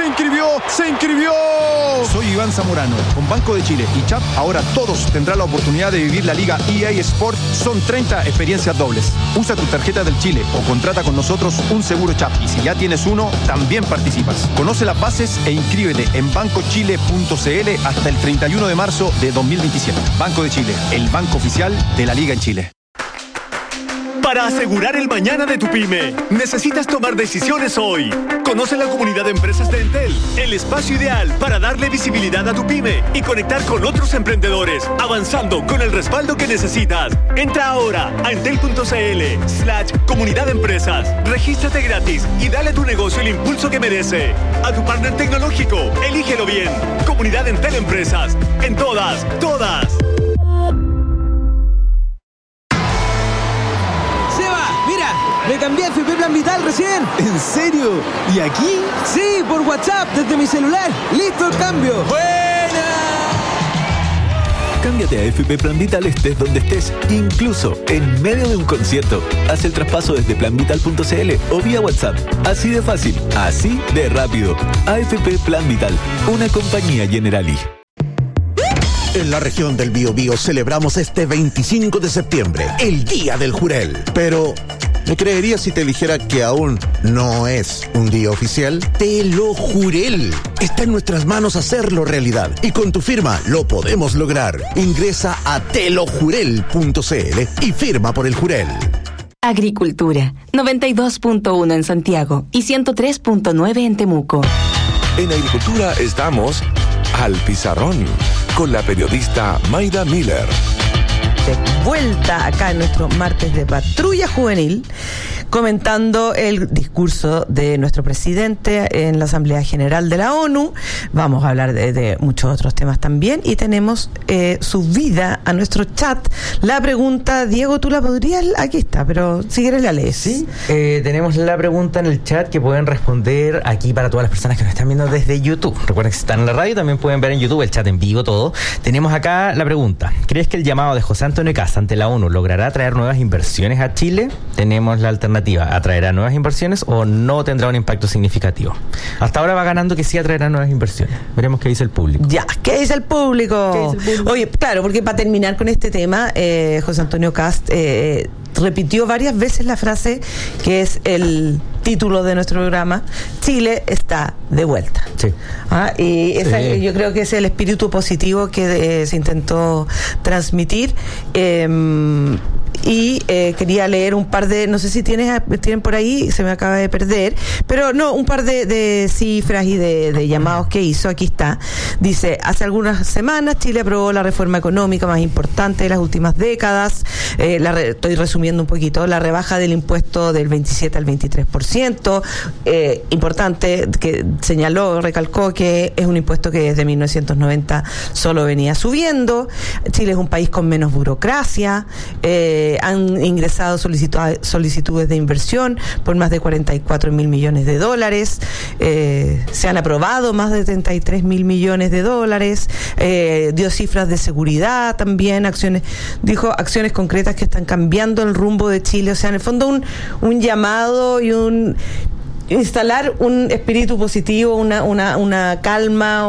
Soy Iván Zamorano, con Banco de Chile y CHAP, ahora todos tendrán la oportunidad de vivir la Liga EA Sport. Son 30 experiencias dobles. Usa tu tarjeta del Chile o contrata con nosotros un seguro CHAP. Y si ya tienes uno, también participas. Conoce las bases e inscríbete en bancochile.cl hasta el 31 de marzo de 2027. Banco de Chile, el banco oficial de la Liga en Chile. Para asegurar el mañana de tu pyme, necesitas tomar decisiones hoy. Conoce la comunidad de empresas de Entel, el espacio ideal para darle visibilidad a tu pyme y conectar con otros emprendedores, avanzando con el respaldo que necesitas. Entra ahora a entel.cl/comunidad de empresas. Regístrate gratis y dale a tu negocio el impulso que merece. A tu partner tecnológico, elígelo bien. Comunidad Entel Empresas. En todas. Me cambié a FP Plan Vital recién. ¿En serio? ¿Y aquí? Sí, por WhatsApp, desde mi celular. ¡Listo el cambio! ¡Buena! Cámbiate a FP Plan Vital estés donde estés, incluso en medio de un concierto. Haz el traspaso desde planvital.cl o vía WhatsApp. Así de fácil, así de rápido. AFP Plan Vital, una compañía Generali. En la región del Biobío celebramos este 25 de septiembre, el Día del Jurel. Pero, ¿me creerías si te dijera que aún no es un día oficial? Te lo juré. Está en nuestras manos hacerlo realidad. Y con tu firma lo podemos lograr. Ingresa a telojurel.cl y firma por el Jurel. Agricultura, 92.1 en Santiago y 103.9 en Temuco. En Agricultura estamos al pizarrón con la periodista Mayda Miller. De vuelta acá en nuestro martes de Patrulla Juvenil, comentando el discurso de nuestro presidente en la Asamblea General de la ONU. Vamos a hablar de muchos otros temas también y tenemos subida a nuestro chat la pregunta. Diego, tú la podrías, aquí está, pero si quieres la lees. Sí, tenemos la pregunta en el chat que pueden responder aquí para todas las personas que nos están viendo desde YouTube. Recuerden que si están en la radio también pueden ver en YouTube el chat en vivo, todo. Tenemos acá la pregunta: ¿crees que el llamado de José Antonio Kast ante la ONU logrará traer nuevas inversiones a Chile? Tenemos la alternativa: ¿atraerá nuevas inversiones o no tendrá un impacto significativo? Hasta ahora va ganando que sí atraerá nuevas inversiones. Veremos qué dice el público. Ya, ¿qué dice el público? Oye, claro, porque para terminar con este tema, José Antonio Kast repitió varias veces la frase que es el título de nuestro programa: Chile está de vuelta. Sí. Y esa, yo creo que es el espíritu positivo que se intentó transmitir. Y quería leer un par de, no sé si tienen por ahí, se me acaba de perder, pero no, un par de cifras y de llamados que hizo. Aquí está. Dice: hace algunas semanas Chile aprobó la reforma económica más importante de las últimas décadas. Estoy resumiendo un poquito: la rebaja del impuesto del 27 al 23%. Importante, que señaló, recalcó que es un impuesto que desde 1990 solo venía subiendo. Chile es un país con menos burocracia. Han ingresado solicitudes de inversión por más de 44.000 millones de dólares. Se han aprobado más de 33.000 millones de dólares. Dio cifras de seguridad también, acciones concretas que están cambiando el rumbo de Chile. O sea, en el fondo un llamado y instalar un espíritu positivo, una calma,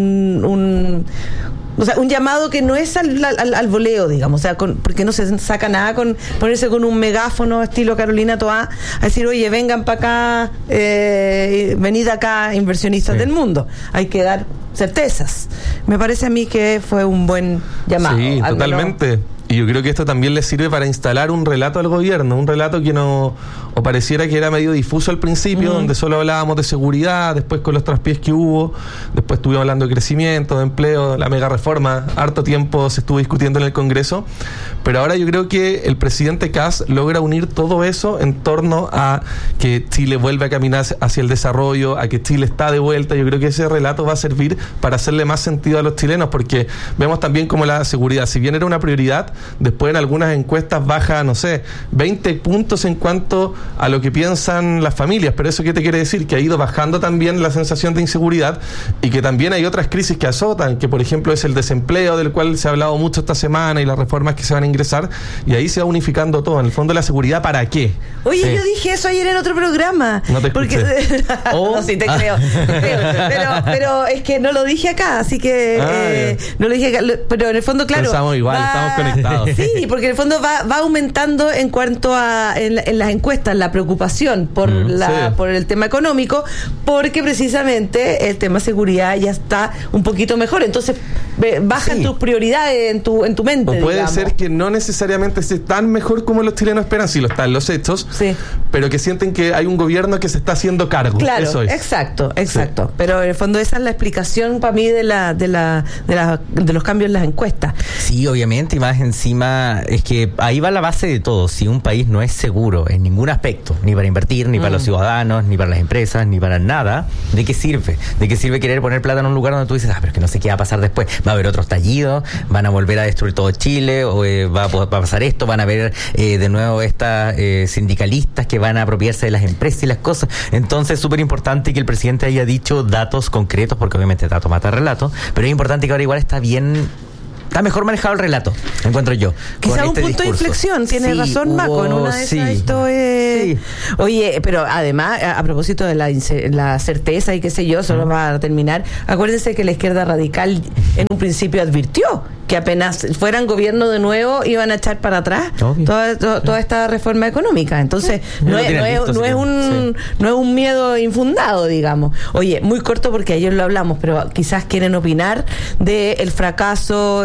o sea, un llamado que no es al voleo, digamos, o sea, porque no se saca nada con ponerse con un megáfono estilo Carolina Toá a decir: oye, vengan para acá, venid acá, inversionistas del mundo. Hay que dar certezas. Me parece a mí que fue un buen llamado. Sí, totalmente. Y yo creo que esto también le sirve para instalar un relato al gobierno, un relato que no, o pareciera que era medio difuso al principio, donde solo hablábamos de seguridad, después con los traspiés que hubo, después estuvimos hablando de crecimiento, de empleo, la mega reforma, harto tiempo se estuvo discutiendo en el Congreso, pero ahora yo creo que el presidente Kast logra unir todo eso en torno a que Chile vuelve a caminar hacia el desarrollo, a que Chile está de vuelta. Yo creo que ese relato va a servir para hacerle más sentido a los chilenos, porque vemos también como la seguridad, si bien era una prioridad, después en algunas encuestas baja, no sé, 20 puntos en cuanto a lo que piensan las familias. Pero ¿eso qué te quiere decir? Que ha ido bajando también la sensación de inseguridad y que también hay otras crisis que azotan, que por ejemplo es el desempleo, del cual se ha hablado mucho esta semana, y las reformas que se van a ingresar, y ahí se va unificando todo. En el fondo, la seguridad, ¿para qué? Oye, yo dije eso ayer en otro programa. No te escuché. No, sí te creo. Pero es que no lo dije acá, así que no lo dije acá. Pero en el fondo, claro, pensamos igual, estamos conectados. Sí, porque en el fondo va aumentando en cuanto a en las encuestas la preocupación por por el tema económico, porque precisamente el tema seguridad ya está un poquito mejor. Entonces bajan tus prioridades en tu mente. O puede digamos. ser que no necesariamente esté tan mejor como los chilenos esperan, si lo están los hechos, pero que sienten que hay un gobierno que se está haciendo cargo. Claro, eso es. exacto. Pero en el fondo esa es la explicación para mí de los cambios en las encuestas. Sí, obviamente, y más encima es que ahí va la base de todo. Si un país no es seguro en ningún aspecto, ni para invertir, ni para los ciudadanos, ni para las empresas, ni para nada, ¿de qué sirve? ¿De qué sirve querer poner plata en un lugar donde tú dices, pero es que no sé qué va a pasar después? Va a haber otro estallido, van a volver a destruir todo Chile, o va a pasar esto, van a haber de nuevo estas sindicalistas que van a apropiarse de las empresas y las cosas. Entonces es súper importante que el presidente haya dicho datos concretos, porque obviamente dato mata relato, pero es importante que ahora igual está mejor manejado el relato, encuentro yo. Quizá un punto de inflexión, tiene razón Maco, en una de esas esto es... Oye, pero además, a propósito de la certeza y qué sé yo, solo para terminar, acuérdense que la izquierda radical en un principio advirtió que apenas fueran gobierno de nuevo iban a echar para atrás toda esta reforma económica. Entonces no es un miedo infundado, digamos. Oye, muy corto porque ayer lo hablamos, pero quizás quieren opinar del fracaso,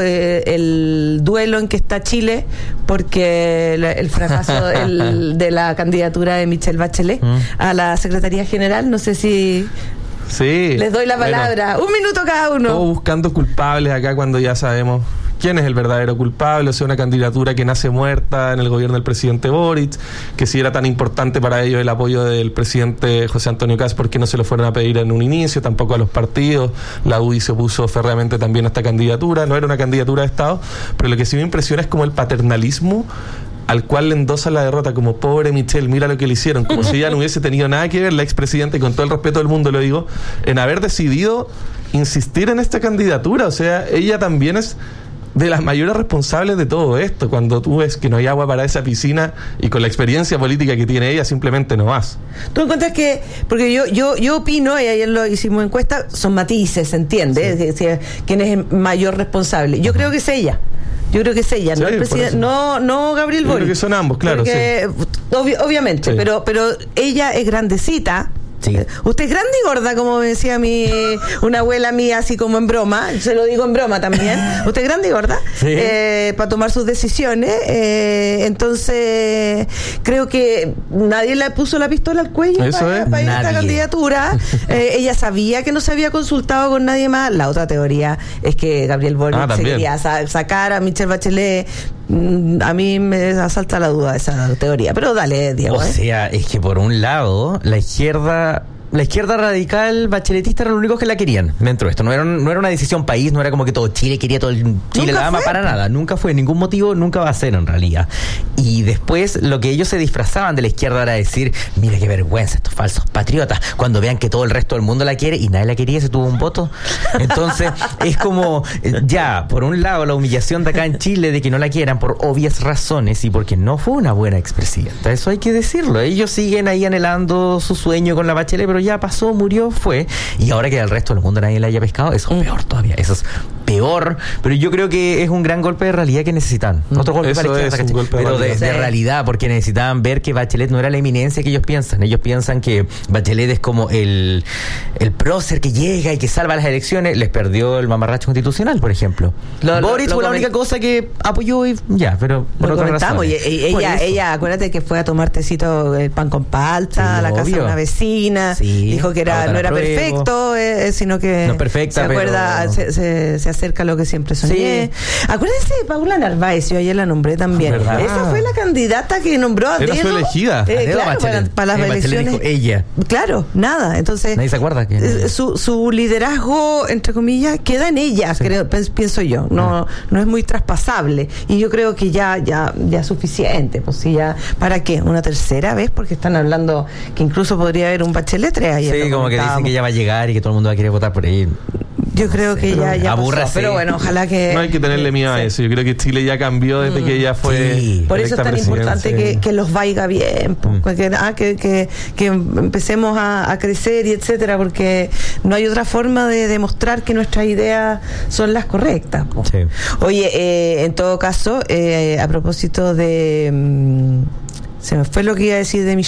el duelo en que está Chile, porque el fracaso de la candidatura de Michelle Bachelet a la Secretaría General. No sé si... Sí. Les doy la palabra. Un minuto cada uno. Todos buscando culpables acá cuando ya sabemos quién es el verdadero culpable. O sea, una candidatura que nace muerta en el gobierno del presidente Boric, que si era tan importante para ellos el apoyo del presidente José Antonio Kast, ¿por qué no se lo fueron a pedir en un inicio? Tampoco a los partidos. La UDI se opuso férreamente también a esta candidatura. No era una candidatura de Estado, pero lo que sí me impresiona es como el paternalismo al cual le endosa la derrota, como pobre Michelle, mira lo que le hicieron, como si ella no hubiese tenido nada que ver, la expresidenta, y con todo el respeto del mundo lo digo, en haber decidido insistir en esta candidatura. O sea, ella también es de las mayores responsables de todo esto. Cuando tú ves que no hay agua para esa piscina y con la experiencia política que tiene ella, simplemente no vas. ¿Tú encuentras que, porque yo opino, y ayer lo hicimos encuesta, son matices, ¿se entiende? Sí. ¿Quién es el mayor responsable? Yo creo que es ella. Yo creo que es ella, no el presidente, no Gabriel Boric. Creo que son ambos, claro. Porque, sí. Obviamente, sí. pero ella es grandecita. Sí. Usted es grande y gorda, como me decía una abuela mía, así como en broma, se lo digo en broma también. Usted es grande y gorda, sí. Para tomar sus decisiones. Entonces, creo que nadie le puso la pistola al cuello para esta candidatura. Ella sabía que no se había consultado con nadie más. La otra teoría es que Gabriel Boric se quería sacar a Michelle Bachelet. A mí me asalta la duda esa teoría, pero dale, Diego. O sea, es que por un lado, la izquierda radical bacheletista eran los únicos que la querían dentro de esto. No era una decisión país, no era como que todo Chile quería, todo el Chile la ama, para nada. Nunca fue, ningún motivo, nunca va a ser en realidad. Y después lo que ellos se disfrazaban de la izquierda era decir, mira qué vergüenza estos falsos patriotas, cuando vean que todo el resto del mundo la quiere y nadie la quería, se tuvo un voto. Entonces es como, ya, por un lado la humillación de acá en Chile de que no la quieran por obvias razones y porque no fue una buena expresidenta. Eso hay que decirlo. Ellos siguen ahí anhelando su sueño con la Bachelet, pero ya pasó, murió, fue, y ahora que al resto del mundo nadie la haya pescado, eso es peor todavía, eso es peor, pero yo creo que es un gran golpe de realidad que necesitan. Otro golpe para la izquierda, pero de realidad, porque necesitaban ver que Bachelet no era la eminencia que ellos piensan. Ellos piensan que Bachelet es como el prócer que llega y que salva las elecciones. Les perdió el mamarracho constitucional, por ejemplo. Boric fue la única cosa que apoyó y ya, pero por lo comentamos. Ella, acuérdate que fue a tomar tecito, el pan con palta, a la casa de una vecina, dijo que no era perfecto, sino que no es perfecta, se acuerda, se cerca a lo que siempre soñé. Sí. Acuérdense de Paula Narváez, yo ayer la nombré también. ¿Verdad? Esa fue la candidata que nombró a Era dedo. Su elegida. Claro, para las elecciones. Dijo ella. Claro, nada. Entonces, nadie se acuerda que su liderazgo, entre comillas, queda en ella, creo, pienso yo. No es muy traspasable. Y yo creo que ya es suficiente. Pues sí, ya, ¿para qué? ¿Una tercera vez? Porque están hablando que incluso podría haber un Bachelet 3 ahí. Sí, como que dicen que ya va a llegar y que todo el mundo va a querer votar por ahí. Yo creo que ya aburra, pero bueno, ojalá que... No hay que tenerle miedo a eso. Yo creo que Chile ya cambió desde que ella fue... Sí. Por eso es tan importante que los vaya bien, que empecemos a crecer y etcétera, porque no hay otra forma de demostrar que nuestras ideas son las correctas. Sí. Oye, en todo caso, a propósito de... se me fue lo que iba a decir de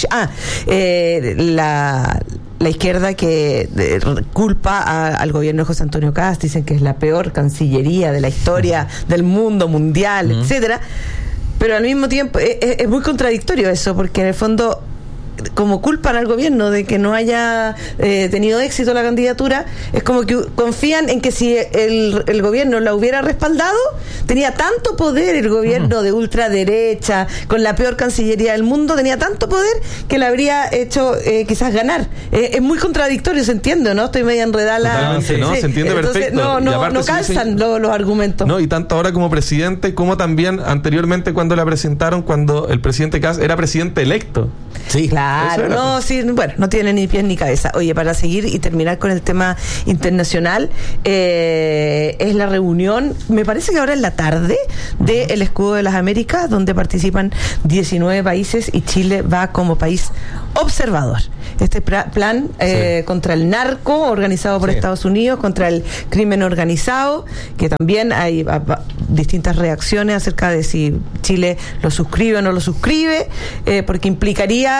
la izquierda que culpa al gobierno de José Antonio Kast, dicen que es la peor cancillería de la historia del mundo mundial, etcétera, pero al mismo tiempo es muy contradictorio eso, porque en el fondo, como culpan al gobierno de que no haya tenido éxito la candidatura, es como que confían en que si el gobierno la hubiera respaldado, tenía tanto poder el gobierno de ultraderecha, con la peor cancillería del mundo, tenía tanto poder que la habría hecho quizás ganar. Es muy contradictorio, se entiende, ¿no? Estoy media enredada. Se entiende perfecto. No calzan los argumentos. No, y tanto ahora como presidente, como también anteriormente cuando la presentaron, cuando el presidente Kast era presidente electo. Sí, claro. No, sí, bueno, no tiene ni pies ni cabeza. Oye, para seguir y terminar con el tema internacional, es la reunión, me parece que ahora en la tarde, del Escudo de las Américas, donde participan 19 países y Chile va como país observador. Este plan contra el narco organizado por Estados Unidos, contra el crimen organizado, que también hay distintas reacciones acerca de si Chile lo suscribe o no lo suscribe, porque implicaría,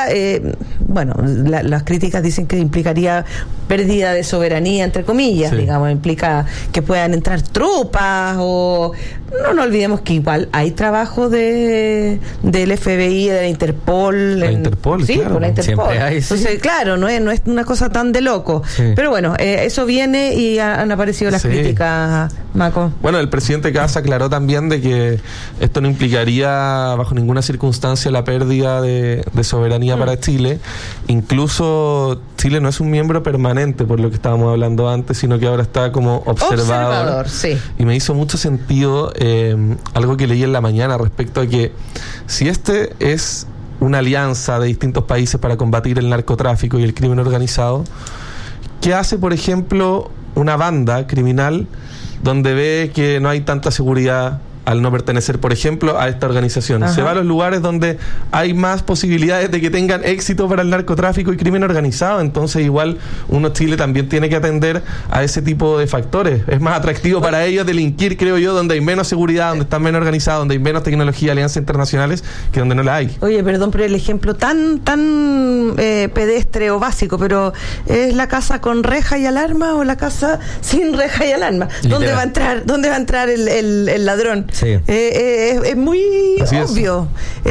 las críticas dicen que implicaría pérdida de soberanía, entre comillas, digamos, implica que puedan entrar tropas o... No olvidemos que igual hay trabajo del FBI, de la Interpol. La Interpol, sí, claro. Por la Interpol. Siempre hay, Entonces, claro, no es una cosa tan de loco. Sí. Pero bueno, eso viene y han aparecido las críticas, Maco. Bueno, el presidente Kast aclaró también de que esto no implicaría bajo ninguna circunstancia la pérdida de soberanía para Chile. Incluso Chile no es un miembro permanente, por lo que estábamos hablando antes, sino que ahora está como observador. Sí. Y me hizo mucho sentido algo que leí en la mañana respecto a que si este es una alianza de distintos países para combatir el narcotráfico y el crimen organizado, ¿qué hace, por ejemplo, una banda criminal donde ve que no hay tanta seguridad al no pertenecer, por ejemplo, a esta organización? Se va a los lugares donde hay más posibilidades de que tengan éxito para el narcotráfico y crimen organizado. Entonces igual Chile también tiene que atender a ese tipo de factores. Es más atractivo para ellos delinquir, creo yo, donde hay menos seguridad, donde están menos organizados, donde hay menos tecnología, alianzas internacionales, que donde no la hay. Oye, perdón por el ejemplo tan pedestre o básico, pero ¿es la casa con reja y alarma o la casa sin reja y alarma? ¿Dónde va a entrar el ladrón? Sí. Es muy obvio.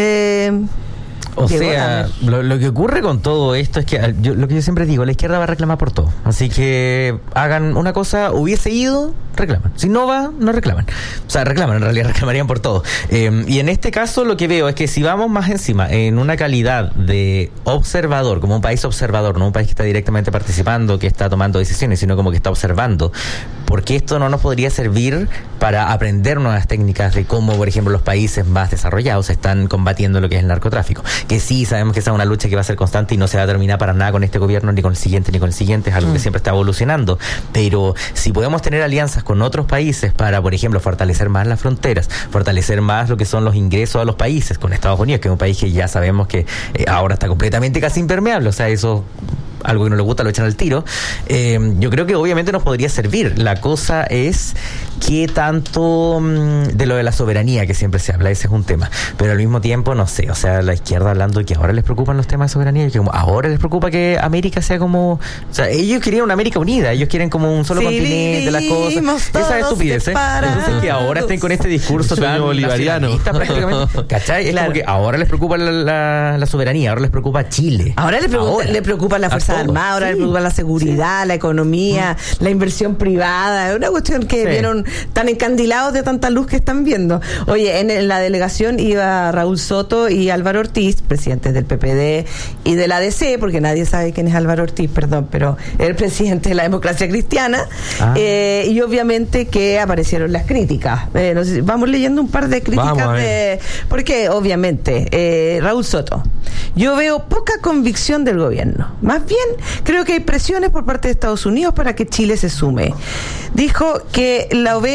O sea, lo que ocurre con todo esto es que lo que yo siempre digo, la izquierda va a reclamar por todo. Así que hagan una cosa, hubiese ido, reclaman. Si no va, no reclaman. O sea, reclaman, en realidad reclamarían por todo. Y en este caso lo que veo es que si vamos más encima en una calidad de observador, como un país observador, no un país que está directamente participando, que está tomando decisiones, sino como que está observando, porque esto no nos podría servir para aprender nuevas técnicas de cómo, por ejemplo, los países más desarrollados están combatiendo lo que es el narcotráfico. Que sí, sabemos que esa es una lucha que va a ser constante y no se va a terminar para nada con este gobierno, ni con el siguiente, ni con el siguiente, es algo que siempre está evolucionando. Pero si podemos tener alianzas con otros países para, por ejemplo, fortalecer más las fronteras, fortalecer más lo que son los ingresos a los países, con Estados Unidos, que es un país que ya sabemos que ahora está completamente casi impermeable, o sea, eso... algo que no le gusta lo echan al tiro. Yo creo que obviamente nos podría servir. La cosa es qué tanto de lo de la soberanía que siempre se habla, ese es un tema, pero al mismo tiempo no sé, o sea, la izquierda hablando de que ahora les preocupan los temas de soberanía y que como ahora les preocupa que América sea como, o sea, ellos querían una América unida, ellos quieren como un solo continente, las cosas, esa estupidez, entonces que ahora estén con este discurso tan bolivariano prácticamente, ¿cachai? Es como que ahora les preocupa la soberanía, ahora les preocupa Chile, ahora le preocupa la fuerza Armadas, ahora le preocupa la seguridad, la economía, la inversión privada. Es una cuestión que vieron tan encandilados de tanta luz que están viendo. Oye, en la delegación iba Raúl Soto y Álvaro Ortiz, presidentes del PPD y de la ADC, porque nadie sabe quién es Álvaro Ortiz, perdón, pero el presidente de la Democracia Cristiana. Y obviamente que aparecieron las críticas. Vamos leyendo un par de críticas porque obviamente Raúl Soto, yo veo poca convicción del gobierno. Más bien creo que hay presiones por parte de Estados Unidos para que Chile se sume. Dijo que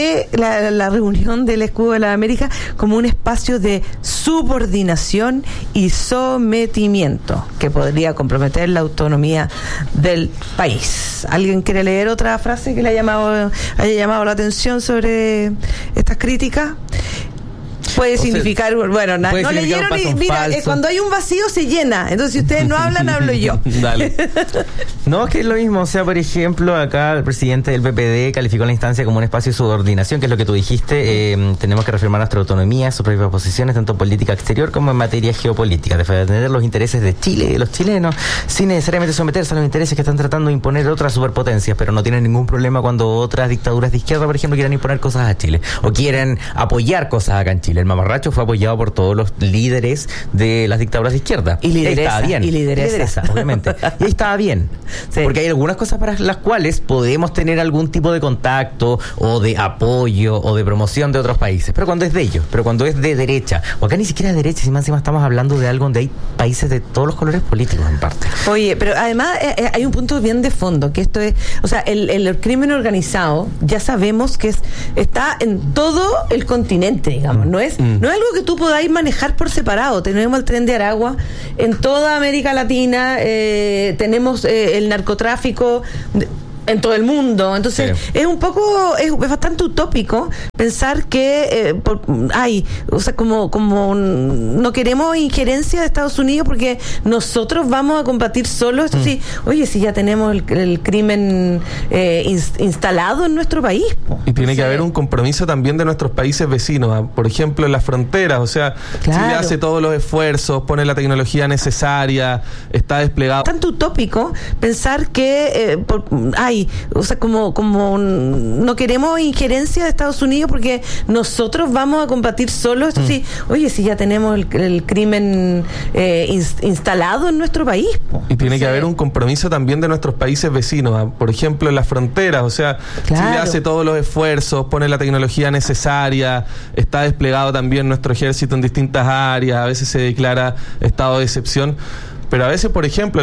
la reunión del Escudo de la América como un espacio de subordinación y sometimiento que podría comprometer la autonomía del país. ¿Alguien quiere leer otra frase que le haya llamado la atención sobre estas críticas? Puede significar, bueno, no leyeron y mira, cuando hay un vacío se llena. Entonces, si ustedes no hablan, hablo yo. Dale. No, es que es lo mismo. O sea, por ejemplo, acá el presidente del PPD calificó la instancia como un espacio de subordinación, que es lo que tú dijiste. Tenemos que reafirmar nuestra autonomía, sus propias posiciones, tanto en política exterior como en materia geopolítica, defender los intereses de Chile y de los chilenos, sin necesariamente someterse a los intereses que están tratando de imponer otras superpotencias, pero no tienen ningún problema cuando otras dictaduras de izquierda, por ejemplo, quieran imponer cosas a Chile o quieren apoyar cosas acá en Chile. El mamarracho fue apoyado por todos los líderes de las dictaduras de izquierda. Y lideresa, lideresa, obviamente. Y ahí estaba bien. Sí. Porque hay algunas cosas para las cuales podemos tener algún tipo de contacto o de apoyo o de promoción de otros países. Pero cuando es de ellos, pero cuando es de derecha, o acá ni siquiera de derecha, si más encima estamos hablando de algo donde hay países de todos los colores políticos en parte. Oye, pero además hay un punto bien de fondo, que esto es, o sea, el crimen organizado, ya sabemos que está en todo el continente, digamos, no es algo que tú podáis manejar por separado. Tenemos el Tren de Aragua en toda América Latina, tenemos el narcotráfico en todo el mundo. Entonces es bastante utópico pensar que como no queremos injerencia de Estados Unidos porque nosotros vamos a combatir solo esto. Sí, oye, si ya tenemos el crimen instalado en nuestro país. Y tiene que haber un compromiso también de nuestros países vecinos, por ejemplo en las fronteras. O sea, Chile hace todos los esfuerzos, pone la tecnología necesaria, está desplegado. Tanto utópico pensar que como no queremos injerencia de Estados Unidos porque nosotros vamos a combatir solo esto. Sí, oye, si ya tenemos el crimen instalado en nuestro país. Y tiene que haber un compromiso también de nuestros países vecinos, por ejemplo en las fronteras. O sea, Chile hace todos los esfuerzos, pone la tecnología necesaria, está desplegado también nuestro ejército en distintas áreas, a veces se declara estado de excepción, pero a veces, por ejemplo,